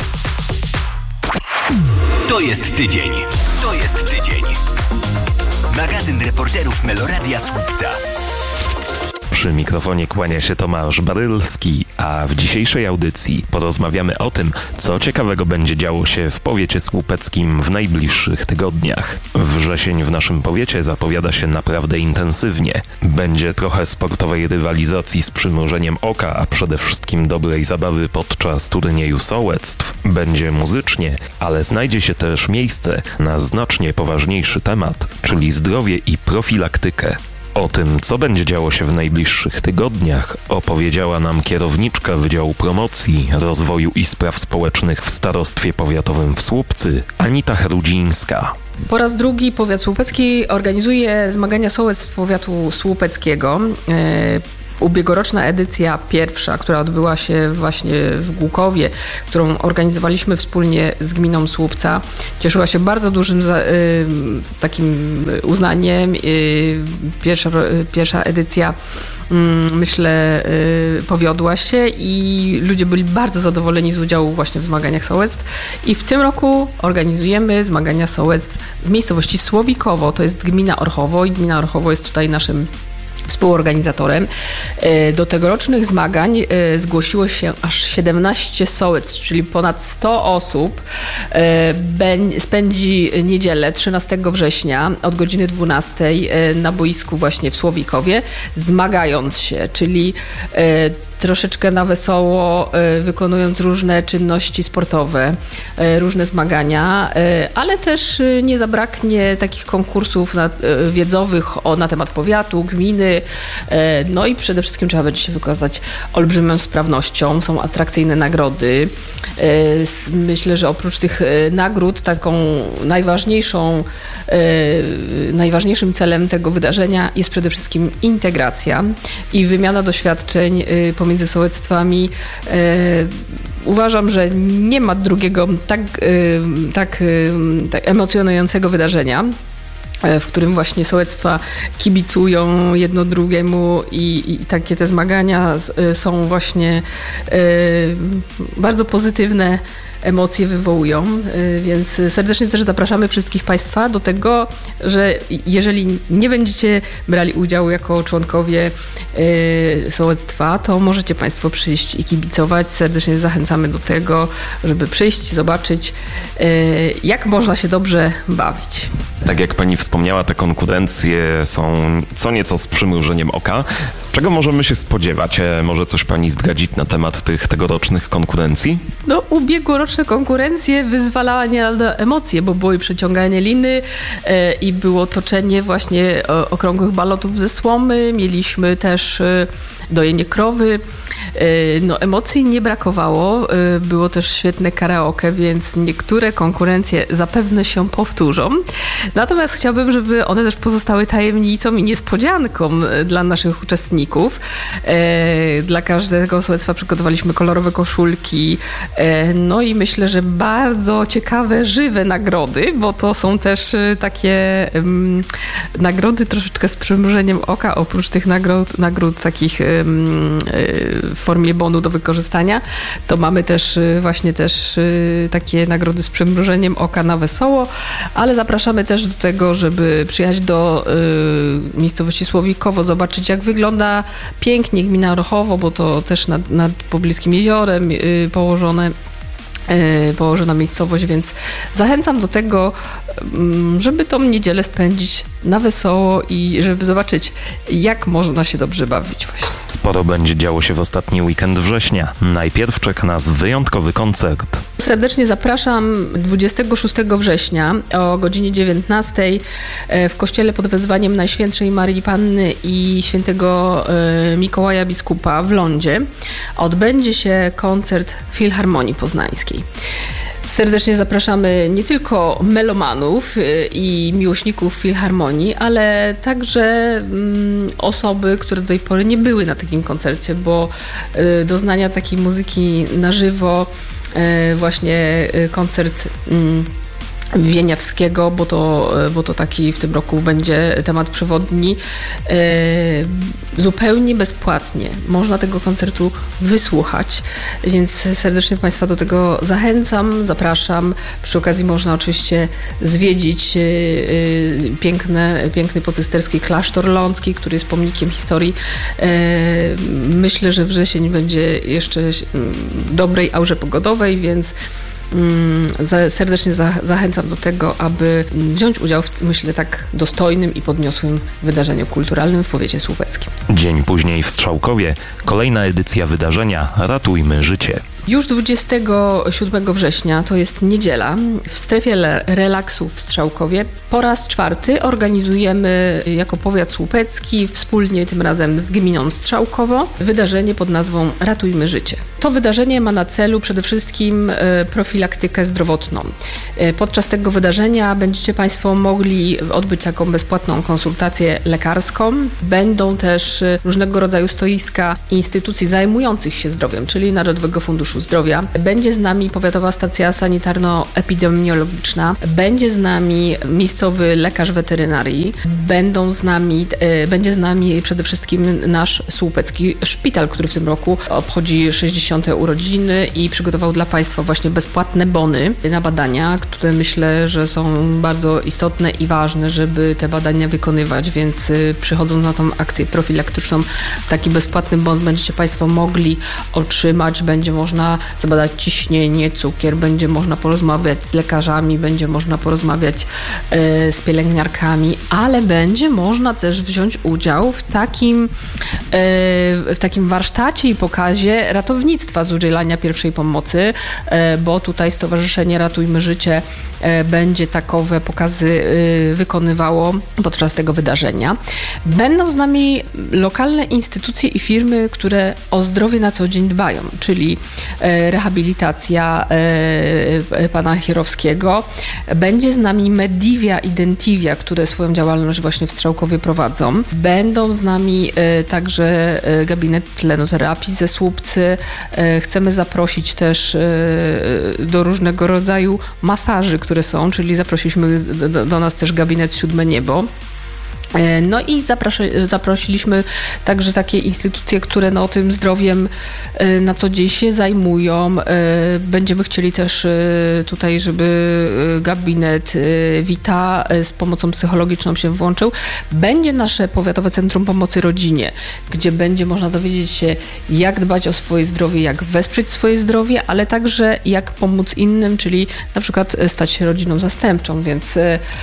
To jest tydzień. To jest tydzień. Magazyn reporterów Meloradia Słupca. Przy mikrofonie kłania się Tomasz Barylski, a w dzisiejszej audycji porozmawiamy o tym, co ciekawego będzie działo się w powiecie słupeckim w najbliższych tygodniach. Wrzesień w naszym powiecie zapowiada się naprawdę intensywnie. Będzie trochę sportowej rywalizacji z przymrużeniem oka, a przede wszystkim dobrej zabawy podczas turnieju sołectw. Będzie muzycznie, ale znajdzie się też miejsce na znacznie poważniejszy temat, czyli zdrowie i profilaktykę. O tym, co będzie działo się w najbliższych tygodniach, opowiedziała nam kierowniczka Wydziału Promocji, Rozwoju i Spraw Społecznych w Starostwie Powiatowym w Słupcy, Anita Herudzińska. Po raz drugi powiat słupecki organizuje zmagania sołectw powiatu słupeckiego. Ubiegłoroczna edycja pierwsza, która odbyła się właśnie w Głukowie, którą organizowaliśmy wspólnie z gminą Słupca, cieszyła się bardzo dużym za, y, takim uznaniem. Y, pierwsza, pierwsza edycja y, myślę y, powiodła się i ludzie byli bardzo zadowoleni z udziału właśnie w zmaganiach sołectw. I w tym roku organizujemy zmagania sołectw w miejscowości Słowikowo, to jest gmina Orchowo i gmina Orchowo jest tutaj naszym współorganizatorem. Do tegorocznych zmagań zgłosiło się aż siedemnaście sołectw, czyli ponad sto osób. Spędzi niedzielę trzynastego września od godziny dwunastej na boisku właśnie w Słowikowie, zmagając się, czyli troszeczkę na wesoło, wykonując różne czynności sportowe, różne zmagania, ale też nie zabraknie takich konkursów wiedzowych o, na temat powiatu, gminy, no i przede wszystkim trzeba będzie się wykazać olbrzymią sprawnością, są atrakcyjne nagrody. Myślę, że oprócz tych nagród taką najważniejszą, najważniejszym celem tego wydarzenia jest przede wszystkim integracja i wymiana doświadczeń pomiędzy sołectwami. Uważam, że nie ma drugiego tak, tak, tak emocjonującego wydarzenia, w którym właśnie sołectwa kibicują jedno drugiemu i, i takie te zmagania są właśnie bardzo pozytywne, emocje wywołują, więc serdecznie też zapraszamy wszystkich Państwa do tego, że jeżeli nie będziecie brali udziału jako członkowie sołectwa, to możecie Państwo przyjść i kibicować. Serdecznie zachęcamy do tego, żeby przyjść, zobaczyć, jak można się dobrze bawić. Tak jak pani wspomniała, te konkurencje są co nieco z przymrużeniem oka. Czego możemy się spodziewać? Może coś pani zdradzić na temat tych tegorocznych konkurencji? No, ubiegłoroczne konkurencje wyzwalała nie lada emocje, bo było i przeciąganie liny e, i było toczenie właśnie e, okrągłych balotów ze słomy. Mieliśmy też e, dojenie krowy. E, no, emocji nie brakowało. E, było też świetne karaoke, więc niektóre konkurencje zapewne się powtórzą. Natomiast chciałabym, żeby one też pozostały tajemnicą i niespodzianką dla naszych uczestników. E, dla każdego sołectwa przygotowaliśmy kolorowe koszulki. E, no i myślę, że bardzo ciekawe, żywe nagrody, bo to są też takie um, nagrody troszeczkę z przymrużeniem oka, oprócz tych nagród, nagród takich um, w formie bonu do wykorzystania, to mamy też właśnie też takie nagrody z przymrużeniem oka na wesoło, ale zapraszamy też do tego, żeby przyjechać do y, miejscowości Słowikowo, zobaczyć jak wygląda pięknie gmina Orchowo, bo to też nad, nad pobliskim jeziorem y, położone położona miejscowość, więc zachęcam do tego, żeby tą niedzielę spędzić na wesoło i żeby zobaczyć, jak można się dobrze bawić właśnie. Sporo będzie działo się w ostatni weekend września. Najpierw czeka nas wyjątkowy koncert. Serdecznie zapraszam dwudziestego szóstego września o godzinie dziewiętnastej w kościele pod wezwaniem Najświętszej Marii Panny i świętego Mikołaja Biskupa w Lądzie. Odbędzie się koncert Filharmonii Poznańskiej. Serdecznie zapraszamy nie tylko melomanów i miłośników filharmonii, ale także mm, osoby, które do tej pory nie były na takim koncercie, bo y, doznania takiej muzyki na żywo, y, właśnie y, koncert y, Wieniawskiego, bo to, bo to taki w tym roku będzie temat przewodni, e, zupełnie bezpłatnie. Można tego koncertu wysłuchać, więc serdecznie Państwa do tego zachęcam, zapraszam. Przy okazji można oczywiście zwiedzić e, piękne, piękny pocysterski klasztor lącki, który jest pomnikiem historii. E, myślę, że wrzesień będzie jeszcze dobrej aurze pogodowej, więc serdecznie zachęcam do tego, aby wziąć udział w, myślę, tak dostojnym i podniosłym wydarzeniu kulturalnym w powiecie słupeckim. Dzień później w Strzałkowie kolejna edycja wydarzenia Ratujmy życie. Już dwudziestego siódmego września, to jest niedziela, w strefie relaksu w Strzałkowie po raz czwarty organizujemy jako powiat słupecki wspólnie tym razem z gminą Strzałkowo wydarzenie pod nazwą Ratujmy życie. To wydarzenie ma na celu przede wszystkim profilaktykę zdrowotną. Podczas tego wydarzenia będziecie Państwo mogli odbyć taką bezpłatną konsultację lekarską. Będą też różnego rodzaju stoiska instytucji zajmujących się zdrowiem, czyli Narodowego Funduszu Zdrowia. Będzie z nami Powiatowa Stacja Sanitarno-Epidemiologiczna, będzie z nami miejscowy lekarz weterynarii, będą z nami, e, będzie z nami przede wszystkim nasz słupecki szpital, który w tym roku obchodzi sześćdziesiąte urodziny i przygotował dla Państwa właśnie bezpłatne bony na badania, które myślę, że są bardzo istotne i ważne, żeby te badania wykonywać, więc y, przychodząc na tą akcję profilaktyczną, taki bezpłatny bon będziecie Państwo mogli otrzymać, będzie można zabadać ciśnienie, cukier, będzie można porozmawiać z lekarzami, będzie można porozmawiać e, z pielęgniarkami, ale będzie można też wziąć udział w takim, e, w takim warsztacie i pokazie ratownictwa z udzielania pierwszej pomocy, e, bo tutaj Stowarzyszenie Ratujmy Życie e, będzie takowe pokazy e, wykonywało podczas tego wydarzenia. Będą z nami lokalne instytucje i firmy, które o zdrowie na co dzień dbają, czyli rehabilitacja pana Chirowskiego. Będzie z nami Medivia Identivia, które swoją działalność właśnie w Strzałkowie prowadzą. Będą z nami także gabinet tlenoterapii ze Słupcy. Chcemy zaprosić też do różnego rodzaju masaży, które są, czyli zaprosiliśmy do, do nas też gabinet Siódme Niebo. No i zaprosiliśmy także takie instytucje, które no, tym zdrowiem na co dzień się zajmują. Będziemy chcieli też tutaj, żeby gabinet Vita z pomocą psychologiczną się włączył. Będzie nasze Powiatowe Centrum Pomocy Rodzinie, gdzie będzie można dowiedzieć się, jak dbać o swoje zdrowie, jak wesprzeć swoje zdrowie, ale także jak pomóc innym, czyli na przykład stać się rodziną zastępczą, więc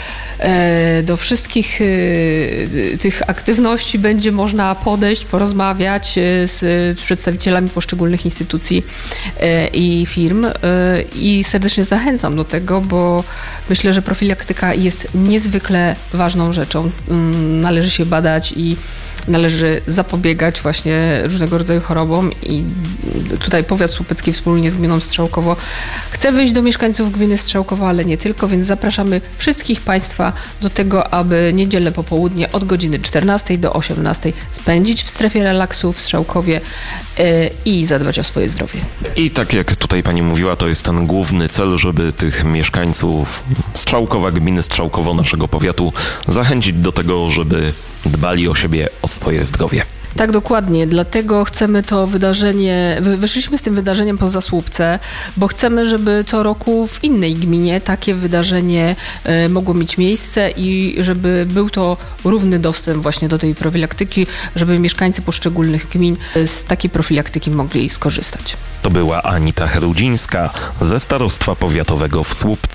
do wszystkich tych aktywności będzie można podejść, porozmawiać z przedstawicielami poszczególnych instytucji i firm i serdecznie zachęcam do tego, bo myślę, że profilaktyka jest niezwykle ważną rzeczą. Należy się badać i należy zapobiegać właśnie różnego rodzaju chorobom i tutaj powiat słupecki wspólnie z gminą Strzałkowo chce wyjść do mieszkańców gminy Strzałkowo, ale nie tylko, więc zapraszamy wszystkich Państwa do tego, aby niedzielę popołudnie od godziny czternastej do osiemnastej spędzić w strefie relaksu w Strzałkowie yy, i zadbać o swoje zdrowie. I tak jak tutaj Pani mówiła, to jest ten główny cel, żeby tych mieszkańców Strzałkowa, gminy Strzałkowo, naszego powiatu zachęcić do tego, żeby dbali o siebie, o swoje zdrowie. Tak, dokładnie. Dlatego chcemy to wydarzenie, wyszliśmy z tym wydarzeniem poza Słupce, bo chcemy, żeby co roku w innej gminie takie wydarzenie mogło mieć miejsce i żeby był to równy dostęp właśnie do tej profilaktyki, żeby mieszkańcy poszczególnych gmin z takiej profilaktyki mogli skorzystać. To była Anita Herudzińska ze Starostwa Powiatowego w Słupcy.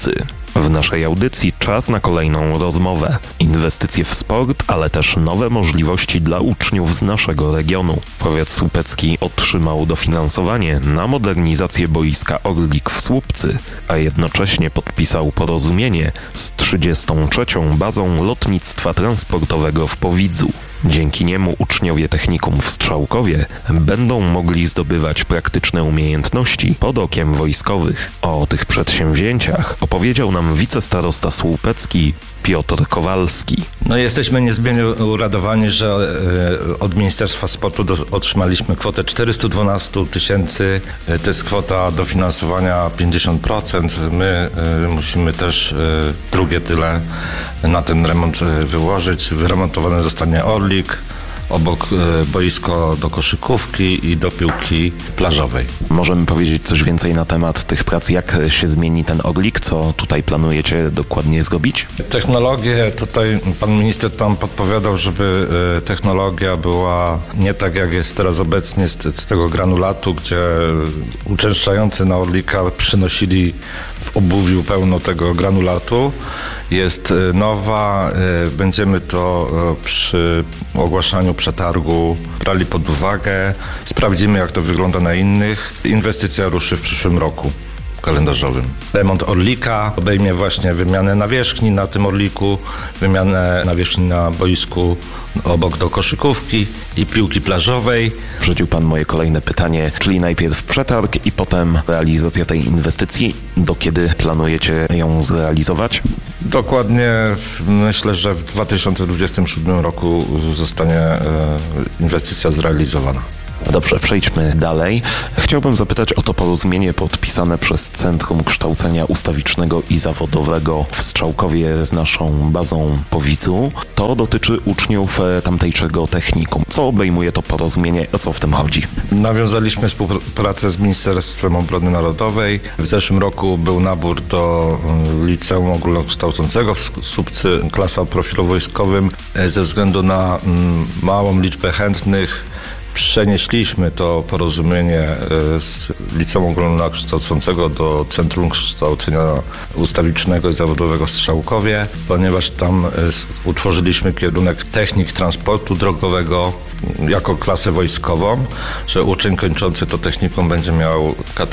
W naszej audycji czas na kolejną rozmowę. Inwestycje w sport, ale też nowe możliwości dla uczniów z naszego regionu. Powiat słupecki otrzymał dofinansowanie na modernizację boiska Orlik w Słupcy, a jednocześnie podpisał porozumienie z trzydziestą trzecią bazą lotnictwa transportowego w Powidzu. Dzięki niemu uczniowie technikum w Strzałkowie będą mogli zdobywać praktyczne umiejętności pod okiem wojskowych. O tych przedsięwzięciach opowiedział nam wicestarosta słupecki Piotr Kowalski. No jesteśmy niezmiernie uradowani, że od Ministerstwa Sportu do, otrzymaliśmy kwotę czterysta dwanaście tysięcy. To jest kwota dofinansowania pięćdziesiąt procent. My y, musimy też y, drugie tyle na ten remont y, wyłożyć. Wyremontowany zostanie Orlik, obok y, boisko do koszykówki i do piłki plażowej. Możemy powiedzieć coś więcej na temat tych prac, jak się zmieni ten Orlik, co tutaj planujecie dokładnie zrobić? Technologię, tutaj pan minister tam podpowiadał, żeby y, technologia była nie tak jak jest teraz obecnie z, z tego granulatu, gdzie uczęszczający na Orlika przynosili w obuwiu pełno tego granulatu. Jest y, nowa, y, będziemy to y, przy ogłaszaniu przetargu brali pod uwagę, sprawdzimy jak to wygląda na innych. Inwestycja ruszy w przyszłym roku kalendarzowym. Remont Orlika obejmie właśnie wymianę nawierzchni na tym Orliku, wymianę nawierzchni na boisku obok do koszykówki i piłki plażowej. Wrzucił pan moje kolejne pytanie, czyli najpierw przetarg i potem realizacja tej inwestycji. Do kiedy planujecie ją zrealizować? Dokładnie myślę, że w dwa tysiące dwudziestym siódmym roku zostanie inwestycja zrealizowana. Dobrze, przejdźmy dalej. Chciałbym zapytać o to porozumienie podpisane przez Centrum Kształcenia Ustawicznego i Zawodowego w Strzałkowie z naszą bazą Powidzu. To dotyczy uczniów tamtejszego technikum. Co obejmuje to porozumienie? O co w tym chodzi? Nawiązaliśmy współpracę z Ministerstwem Obrony Narodowej. W zeszłym roku był nabór do Liceum Ogólnokształcącego w Słupcy, klasa o profilu wojskowym. Ze względu na małą liczbę chętnych przenieśliśmy to porozumienie z Liceum Ogólnokształcącego do Centrum Kształcenia Ustawicznego i Zawodowego w Strzałkowie, ponieważ tam utworzyliśmy kierunek technik transportu drogowego jako klasę wojskową, że uczeń kończący to technikum będzie miał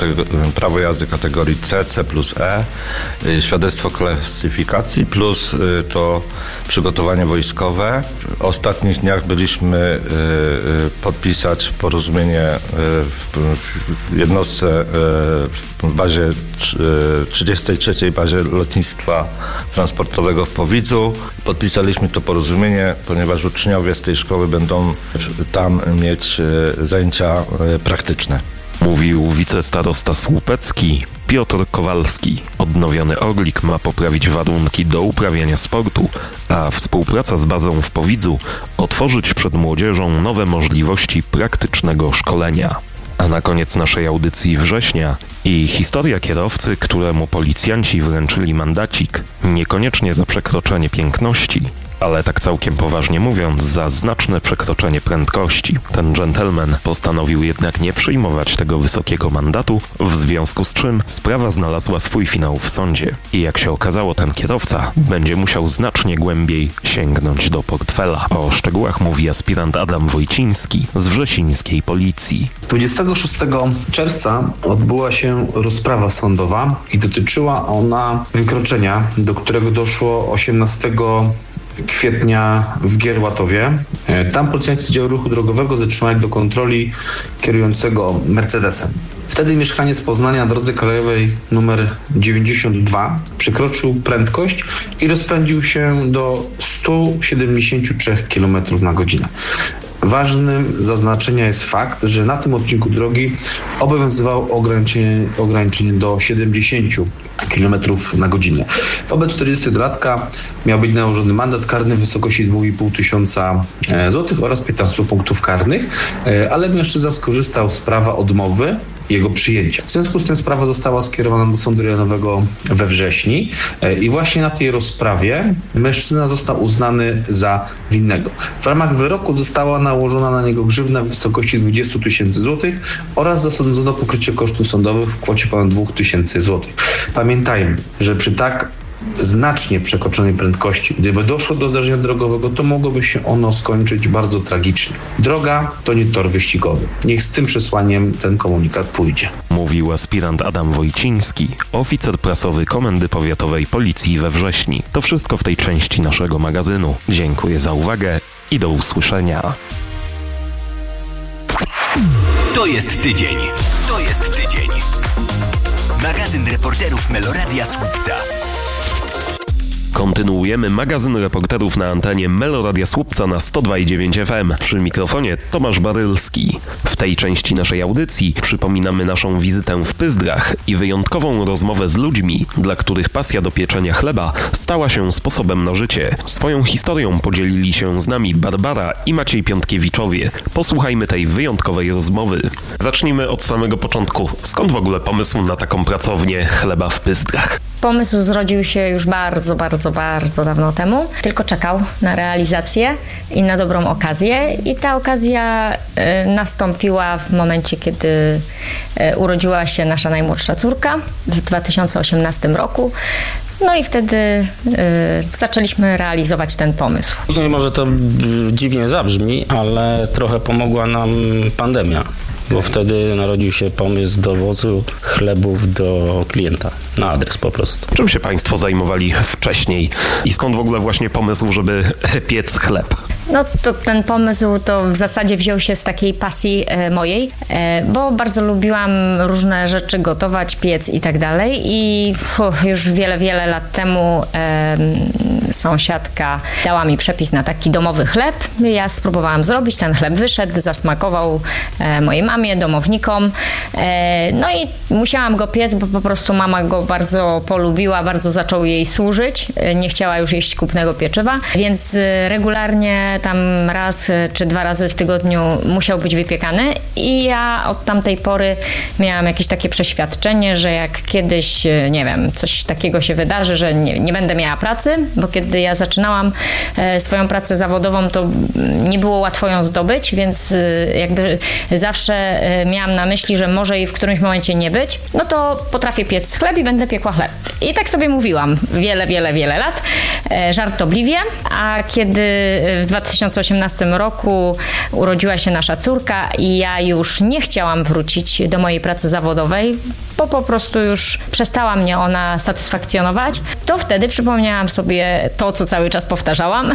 prawo jazdy kategorii C, C plus E, świadectwo klasyfikacji plus to przygotowanie wojskowe. W ostatnich dniach byliśmy podpisać porozumienie w jednostce w bazie trzydziestej trzeciej bazie lotnictwa transportowego w Powidzu. Podpisaliśmy to porozumienie, ponieważ uczniowie z tej szkoły będą tam mieć zajęcia praktyczne. Mówił wicestarosta słupecki Piotr Kowalski. Odnowiony Orlik ma poprawić warunki do uprawiania sportu, a współpraca z bazą w Powidzu otworzyć przed młodzieżą nowe możliwości praktycznego szkolenia. A na koniec naszej audycji września i historia kierowcy, któremu policjanci wręczyli mandacik, niekoniecznie za przekroczenie piękności, ale tak całkiem poważnie mówiąc, za znaczne przekroczenie prędkości. Ten dżentelmen postanowił jednak nie przyjmować tego wysokiego mandatu, w związku z czym sprawa znalazła swój finał w sądzie. I jak się okazało, ten kierowca będzie musiał znacznie głębiej sięgnąć do portfela. O szczegółach mówi aspirant Adam Wojciński z wrzesińskiej policji. dwudziestego szóstego czerwca odbyła się rozprawa sądowa i dotyczyła ona wykroczenia, do którego doszło osiemnastego kwietnia w Gierłatowie. Tam policjanci z działu ruchu drogowego zatrzymali do kontroli kierującego Mercedesem. Wtedy mieszkaniec Poznania na drodze krajowej numer dziewięćdziesiąt dwa przekroczył prędkość i rozpędził się do sto siedemdziesiąt trzy kilometrów na godzinę. Ważnym zaznaczenia jest fakt, że na tym odcinku drogi obowiązywało ograniczenie, ograniczenie do siedemdziesiąt kilometrów na godzinę. Wobec czterdziestolatka miał być nałożony mandat karny w wysokości dwa i pół tysiąca złotych oraz piętnaście punktów karnych, ale mężczyzna skorzystał z prawa odmowy jego przyjęcia. W związku z tym sprawa została skierowana do Sądu Rejonowego we Wrześni i właśnie na tej rozprawie mężczyzna został uznany za winnego. W ramach wyroku została nałożona na niego grzywna w wysokości dwadzieścia tysięcy złotych oraz zasądzono pokrycie kosztów sądowych w kwocie ponad dwa tysiące złotych. Pamiętajmy, że przy tak znacznie przekroczonej prędkości, gdyby doszło do zdarzenia drogowego, to mogłoby się ono skończyć bardzo tragicznie. Droga to nie tor wyścigowy. Niech z tym przesłaniem ten komunikat pójdzie. Mówił aspirant Adam Wojciński, oficer prasowy Komendy Powiatowej Policji we Wrześni. To wszystko w tej części naszego magazynu. Dziękuję za uwagę i do usłyszenia. To jest tydzień. To jest tydzień. Magazyn reporterów Meloradia Słupca. Kontynuujemy magazyn reporterów na antenie Meloradia Słupca na sto dwa i dziewięć F M. Przy mikrofonie Tomasz Barylski. W tej części naszej audycji przypominamy naszą wizytę w Pyzdrach i wyjątkową rozmowę z ludźmi, dla których pasja do pieczenia chleba stała się sposobem na życie. Swoją historią podzielili się z nami Barbara i Maciej Piątkiewiczowie. Posłuchajmy tej wyjątkowej rozmowy. Zacznijmy od samego początku. Skąd w ogóle pomysł na taką pracownię chleba w Pyzdrach? Pomysł zrodził się już bardzo, bardzo, bardzo dawno temu. Tylko czekał na realizację i na dobrą okazję. I ta okazja y, nastąpiła w momencie, kiedy y, urodziła się nasza najmłodsza córka w dwa tysiące osiemnastym roku. No i wtedy y, zaczęliśmy realizować ten pomysł. No może to dziwnie zabrzmi, ale trochę pomogła nam pandemia. Bo wtedy narodził się pomysł dowozu chlebów do klienta, na adres po prostu. Czym się Państwo zajmowali wcześniej i skąd w ogóle właśnie pomysł, żeby piec chleb? No to ten pomysł to w zasadzie wziął się z takiej pasji e, mojej, e, bo bardzo lubiłam różne rzeczy gotować, piec i tak dalej i uf, już wiele, wiele lat temu e, sąsiadka dała mi przepis na taki domowy chleb. Ja spróbowałam zrobić, ten chleb wyszedł, zasmakował e, mojej mamie, domownikom. E, no i musiałam go piec, bo po prostu mama go bardzo polubiła, bardzo zaczął jej służyć. E, nie chciała już jeść kupnego pieczywa, więc e, regularnie tam raz czy dwa razy w tygodniu musiał być wypiekany i ja od tamtej pory miałam jakieś takie przeświadczenie, że jak kiedyś, nie wiem, coś takiego się wydarzy, że nie, nie będę miała pracy, bo kiedy ja zaczynałam e, swoją pracę zawodową, to nie było łatwo ją zdobyć, więc e, jakby zawsze e, miałam na myśli, że może jej w którymś momencie nie być, no to potrafię piec chleb i będę piekła chleb. I tak sobie mówiłam wiele, wiele, wiele lat, e, żartobliwie, a kiedy w dwa tysiące osiemnastym roku urodziła się nasza córka i ja już nie chciałam wrócić do mojej pracy zawodowej, bo po prostu już przestała mnie ona satysfakcjonować, to wtedy przypomniałam sobie to, co cały czas powtarzałam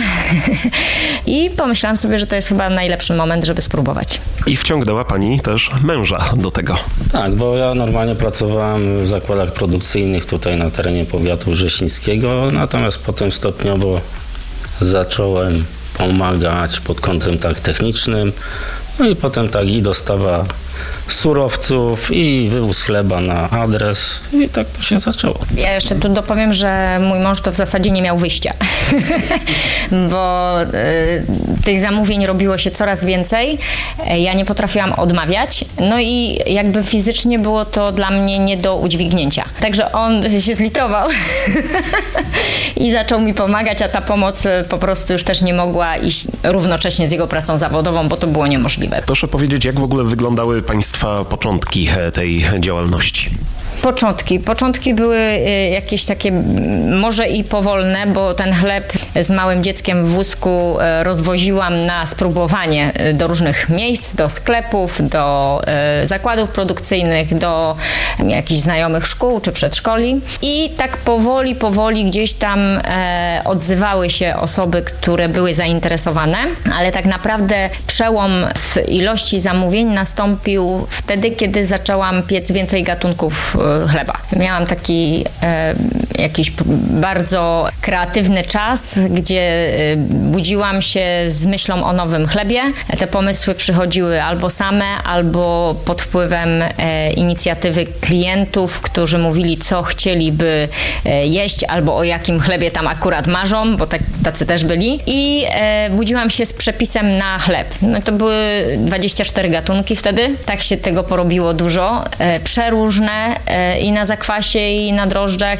i pomyślałam sobie, że to jest chyba najlepszy moment, żeby spróbować. I wciągnęła Pani też męża do tego. Tak, bo ja normalnie pracowałem w zakładach produkcyjnych tutaj na terenie powiatu wrzesińskiego, natomiast potem stopniowo zacząłem pomagać pod kątem tak technicznym, no i potem tak i dostawa surowców i wywóz chleba na adres i tak to się zaczęło. Ja jeszcze tu dopowiem, że mój mąż to w zasadzie nie miał wyjścia, bo y, tych zamówień robiło się coraz więcej, ja nie potrafiłam odmawiać, no i jakby fizycznie było to dla mnie nie do udźwignięcia. Także on się zlitował i zaczął mi pomagać, a ta pomoc po prostu już też nie mogła iść równocześnie z jego pracą zawodową, bo to było niemożliwe. Proszę powiedzieć, jak w ogóle wyglądały Państwa początki tej działalności? Początki. Początki były jakieś takie może i powolne, bo ten chleb z małym dzieckiem w wózku rozwoziłam na spróbowanie do różnych miejsc, do sklepów, do zakładów produkcyjnych, do jakichś znajomych szkół czy przedszkoli. I tak powoli, powoli gdzieś tam odzywały się osoby, które były zainteresowane, ale tak naprawdę przełom w ilości zamówień nastąpił wtedy, kiedy zaczęłam piec więcej gatunków chleba. Miałam taki e, jakiś bardzo kreatywny czas, gdzie e, budziłam się z myślą o nowym chlebie. Te pomysły przychodziły albo same, albo pod wpływem e, inicjatywy klientów, którzy mówili, co chcieliby e, jeść, albo o jakim chlebie tam akurat marzą, bo tak, tacy też byli. I e, budziłam się z przepisem na chleb. No to były dwadzieścia cztery gatunki wtedy. Tak się tego porobiło dużo. E, przeróżne e, i na zakwasie, i na drożdżach, i mieszane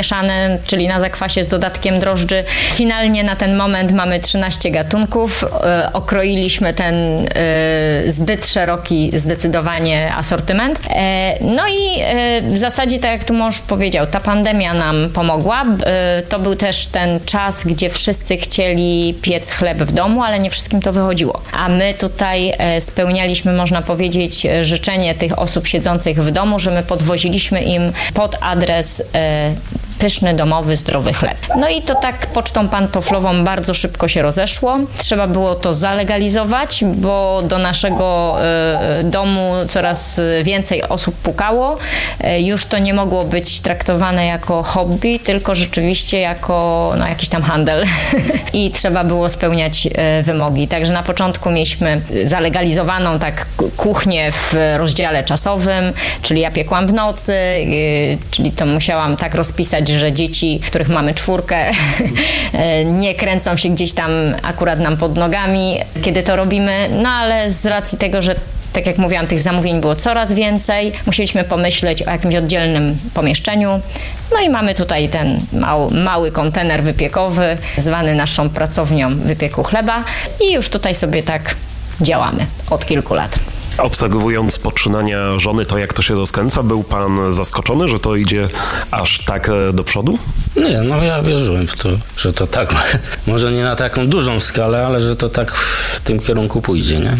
mieszany, czyli na zakwasie z dodatkiem drożdży. Finalnie na ten moment mamy trzynaście gatunków. E, okroiliśmy ten e, zbyt szeroki zdecydowanie asortyment. E, no i e, w zasadzie, tak jak tu mąż powiedział, ta pandemia nam pomogła. E, to był też ten czas, gdzie wszyscy chcieli piec chleb w domu, ale nie wszystkim to wychodziło. A my tutaj e, spełnialiśmy, można powiedzieć, życzenie tych osób siedzących w domu, że my podwoziliśmy im pod adres e, pyszny, domowy, zdrowy chleb. No i to tak pocztą pantoflową bardzo szybko się rozeszło. Trzeba było to zalegalizować, bo do naszego y, domu coraz więcej osób pukało. Y, już to nie mogło być traktowane jako hobby, tylko rzeczywiście jako no, jakiś tam handel. I trzeba było spełniać y, wymogi. Także na początku mieliśmy zalegalizowaną tak kuchnię w rozdziale czasowym, czyli ja piekłam w nocy, y, czyli to musiałam tak rozpisać, że dzieci, których mamy czwórkę, nie kręcą się gdzieś tam akurat nam pod nogami, kiedy to robimy. No ale z racji tego, że tak jak mówiłam, tych zamówień było coraz więcej, musieliśmy pomyśleć o jakimś oddzielnym pomieszczeniu. No i mamy tutaj ten mały, mały kontener wypiekowy, zwany naszą pracownią wypieku chleba i już tutaj sobie tak działamy od kilku lat. Obserwując poczynania żony, to jak to się rozkręca, był pan zaskoczony, że to idzie aż tak do przodu? Nie, no ja wierzyłem w to, że to tak, może nie na taką dużą skalę, ale że to tak w tym kierunku pójdzie, nie?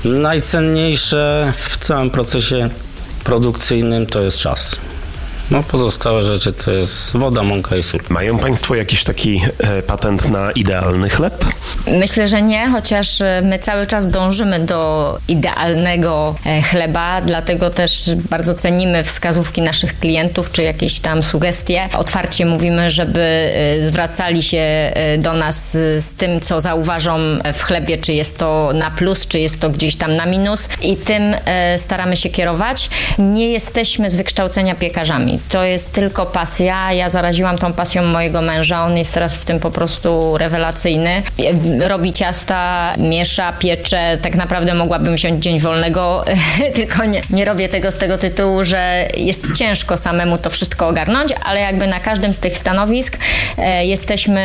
Najcenniejsze w całym procesie produkcyjnym to jest czas. No pozostałe rzeczy to jest woda, mąka i sól. Mają państwo jakiś taki e, patent na idealny chleb? Myślę, że nie, chociaż my cały czas dążymy do idealnego chleba, dlatego też bardzo cenimy wskazówki naszych klientów, czy jakieś tam sugestie. Otwarcie mówimy, żeby zwracali się do nas z tym, co zauważą w chlebie, czy jest to na plus, czy jest to gdzieś tam na minus i tym staramy się kierować. Nie jesteśmy z wykształcenia piekarzami. To jest tylko pasja. Ja zaraziłam tą pasją mojego męża. On jest teraz w tym po prostu rewelacyjny. Robi ciasta, miesza, piecze. Tak naprawdę mogłabym wziąć dzień wolnego, tylko nie, nie robię tego z tego tytułu, że jest ciężko samemu to wszystko ogarnąć, ale jakby na każdym z tych stanowisk e, jesteśmy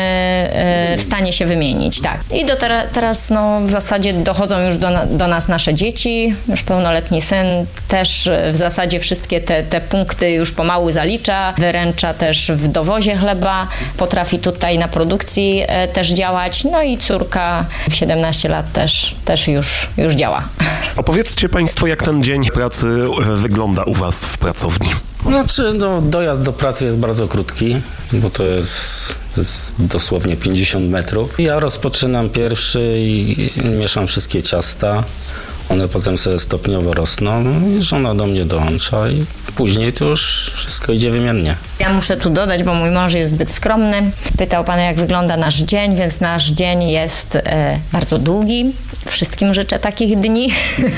e, w stanie się wymienić. Tak. I do tera, teraz no, w zasadzie dochodzą już do, do nas nasze dzieci. Już pełnoletni syn też w zasadzie wszystkie te, te punkty już pomału zalicza. Wyręcza też w dowozie chleba. Potrafi tutaj na produkcji e, też działać. No i córka w siedemnaście lat też, też już, już działa. Opowiedzcie państwo, jak ten dzień pracy wygląda u was w pracowni. Znaczy, no, dojazd do pracy jest bardzo krótki, bo to jest, to jest dosłownie pięćdziesiąt metrów. Ja rozpoczynam pierwszy i mieszam wszystkie ciasta. One potem sobie stopniowo rosną i żona do mnie dołącza i później to już wszystko idzie wymiennie. Ja muszę tu dodać, bo mój mąż jest zbyt skromny. Pytał pan, jak wygląda nasz dzień, więc nasz dzień jest e, bardzo długi. Wszystkim życzę takich dni.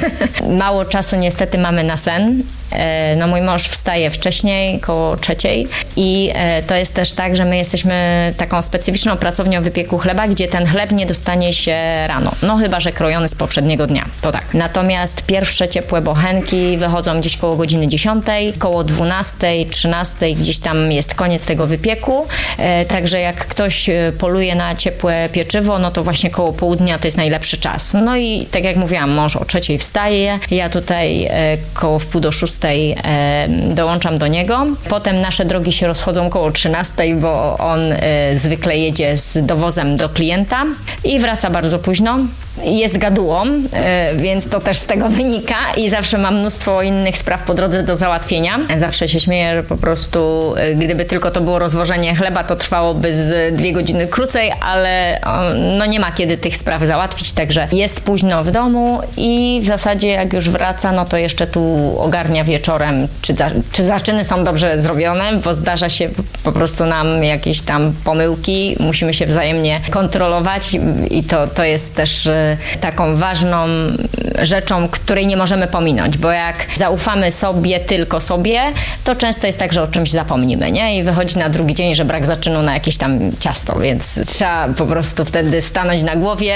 Mało czasu niestety mamy na sen. E, no mój mąż wstaje wcześniej, koło trzeciej i e, to jest też tak, że my jesteśmy taką specyficzną pracownią wypieku chleba, gdzie ten chleb nie dostanie się rano. No chyba, że krojony z poprzedniego dnia. To tak. Natomiast pierwsze ciepłe bochenki wychodzą gdzieś koło godziny dziesiątej, koło dwunastej, trzynastej, gdzieś tam jest koniec tego wypieku. E, także jak ktoś poluje na ciepłe pieczywo, no to właśnie koło południa to jest najlepszy czas. No i tak jak mówiłam, mąż o trzeciej wstaje, ja tutaj e, koło wpół do szóstej e, dołączam do niego. Potem nasze drogi się rozchodzą koło trzynastej, bo on e, zwykle jedzie z dowozem do klienta i wraca bardzo późno. Jest gadułą, e, więc to też z tego wynika i zawsze mam mnóstwo innych spraw po drodze do załatwienia. Zawsze się śmieję, że po prostu e, gdyby tylko to było rozwożenie chleba, to trwałoby z dwie godziny krócej, ale o, no nie ma kiedy tych spraw załatwić, także jest późno w domu i w zasadzie jak już wraca, no to jeszcze tu ogarnia wieczorem, czy, za, czy zaczyny są dobrze zrobione, bo zdarza się po prostu nam jakieś tam pomyłki, musimy się wzajemnie kontrolować i to, to jest też taką ważną rzeczą, której nie możemy pominąć, bo jak zaufamy sobie, tylko sobie, to często jest tak, że o czymś zapomnimy, nie? I wychodzi na drugi dzień, że brak zaczynu na jakieś tam ciasto, więc trzeba po prostu wtedy stanąć na głowie.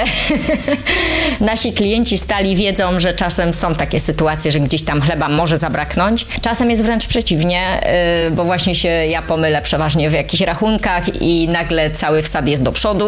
Nasi klienci stali wiedzą, że czasem są takie sytuacje, że gdzieś tam chleba może zabraknąć. Czasem jest wręcz przeciwnie, bo właśnie się ja pomylę przeważnie w jakichś rachunkach i nagle cały wsad jest do przodu.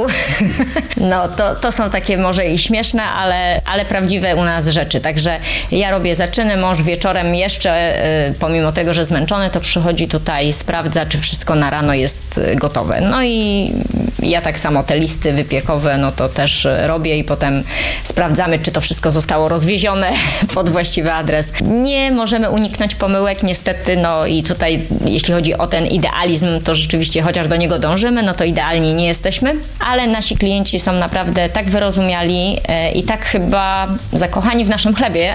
No to, to są takie może i śmieszne, ale, ale prawdziwe u nas rzeczy. Także ja robię zaczyny, mąż wieczorem jeszcze, pomimo tego, że zmęczony, to przychodzi tutaj, sprawdza, czy wszystko na rano jest gotowe. No i ja tak samo te listy wypiekowe, no to też robię i potem sprawdzamy, czy to wszystko zostało rozwiezione pod właściwy adres. Nie możemy uniknąć pomyłek, niestety, no i tutaj jeśli chodzi o ten idealizm, to rzeczywiście chociaż do niego dążymy, no to idealni nie jesteśmy, ale nasi klienci są naprawdę tak wyrozumiali i tak chyba zakochani w naszym chlebie,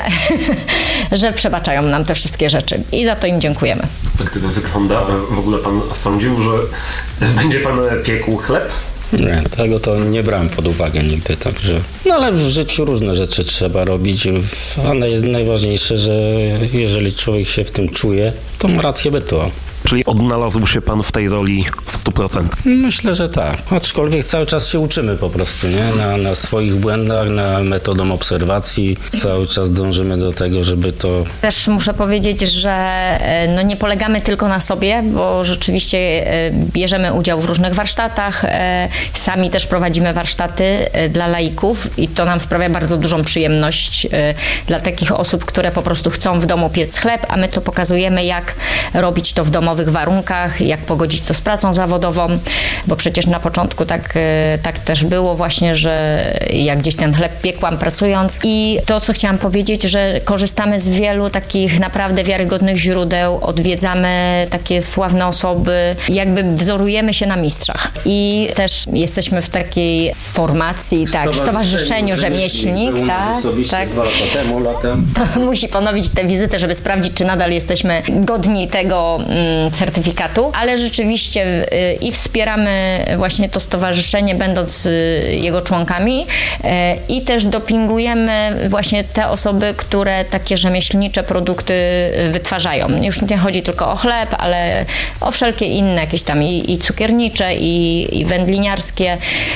że przebaczają nam te wszystkie rzeczy i za to im dziękujemy. Tak tego wygląda. W ogóle pan sądził, że będzie pan piekł chleb? Nie, tego to nie brałem pod uwagę nigdy, także... No ale w życiu różne rzeczy trzeba robić, a naj, najważniejsze, że jeżeli człowiek się w tym czuje, to ma rację bytu. Czyli odnalazł się pan w tej roli w stu procentach? Myślę, że tak. Aczkolwiek cały czas się uczymy po prostu, nie? Na, na swoich błędach, na metodą obserwacji. Cały czas dążymy do tego, żeby to... Też muszę powiedzieć, że no nie polegamy tylko na sobie, bo rzeczywiście bierzemy udział w różnych warsztatach. Sami też prowadzimy warsztaty dla laików i to nam sprawia bardzo dużą przyjemność dla takich osób, które po prostu chcą w domu piec chleb, a my to pokazujemy, jak robić to w domu w warunkach, jak pogodzić to z pracą zawodową, bo przecież na początku tak, tak też było właśnie, że jak gdzieś ten chleb piekłam pracując i to, co chciałam powiedzieć, że korzystamy z wielu takich naprawdę wiarygodnych źródeł, odwiedzamy takie sławne osoby, jakby wzorujemy się na mistrzach i też jesteśmy w takiej formacji, tak, Stowarzyszeniu Rzemieślnik, tak, tak. Dwa lata temu, latem. Musi ponowić tę wizytę, żeby sprawdzić, czy nadal jesteśmy godni tego certyfikatu, ale rzeczywiście i wspieramy właśnie to stowarzyszenie, będąc jego członkami i też dopingujemy właśnie te osoby, które takie rzemieślnicze produkty wytwarzają. Już nie chodzi tylko o chleb, ale o wszelkie inne, jakieś tam i, i cukiernicze, i, i wędliniarskie.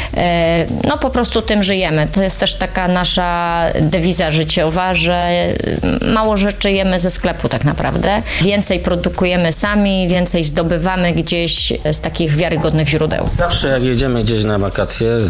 No po prostu tym żyjemy. To jest też taka nasza dewiza życiowa, że mało rzeczy jemy ze sklepu tak naprawdę. Więcej produkujemy sami, więcej zdobywamy gdzieś z takich wiarygodnych źródeł. Zawsze jak jedziemy gdzieś na wakacje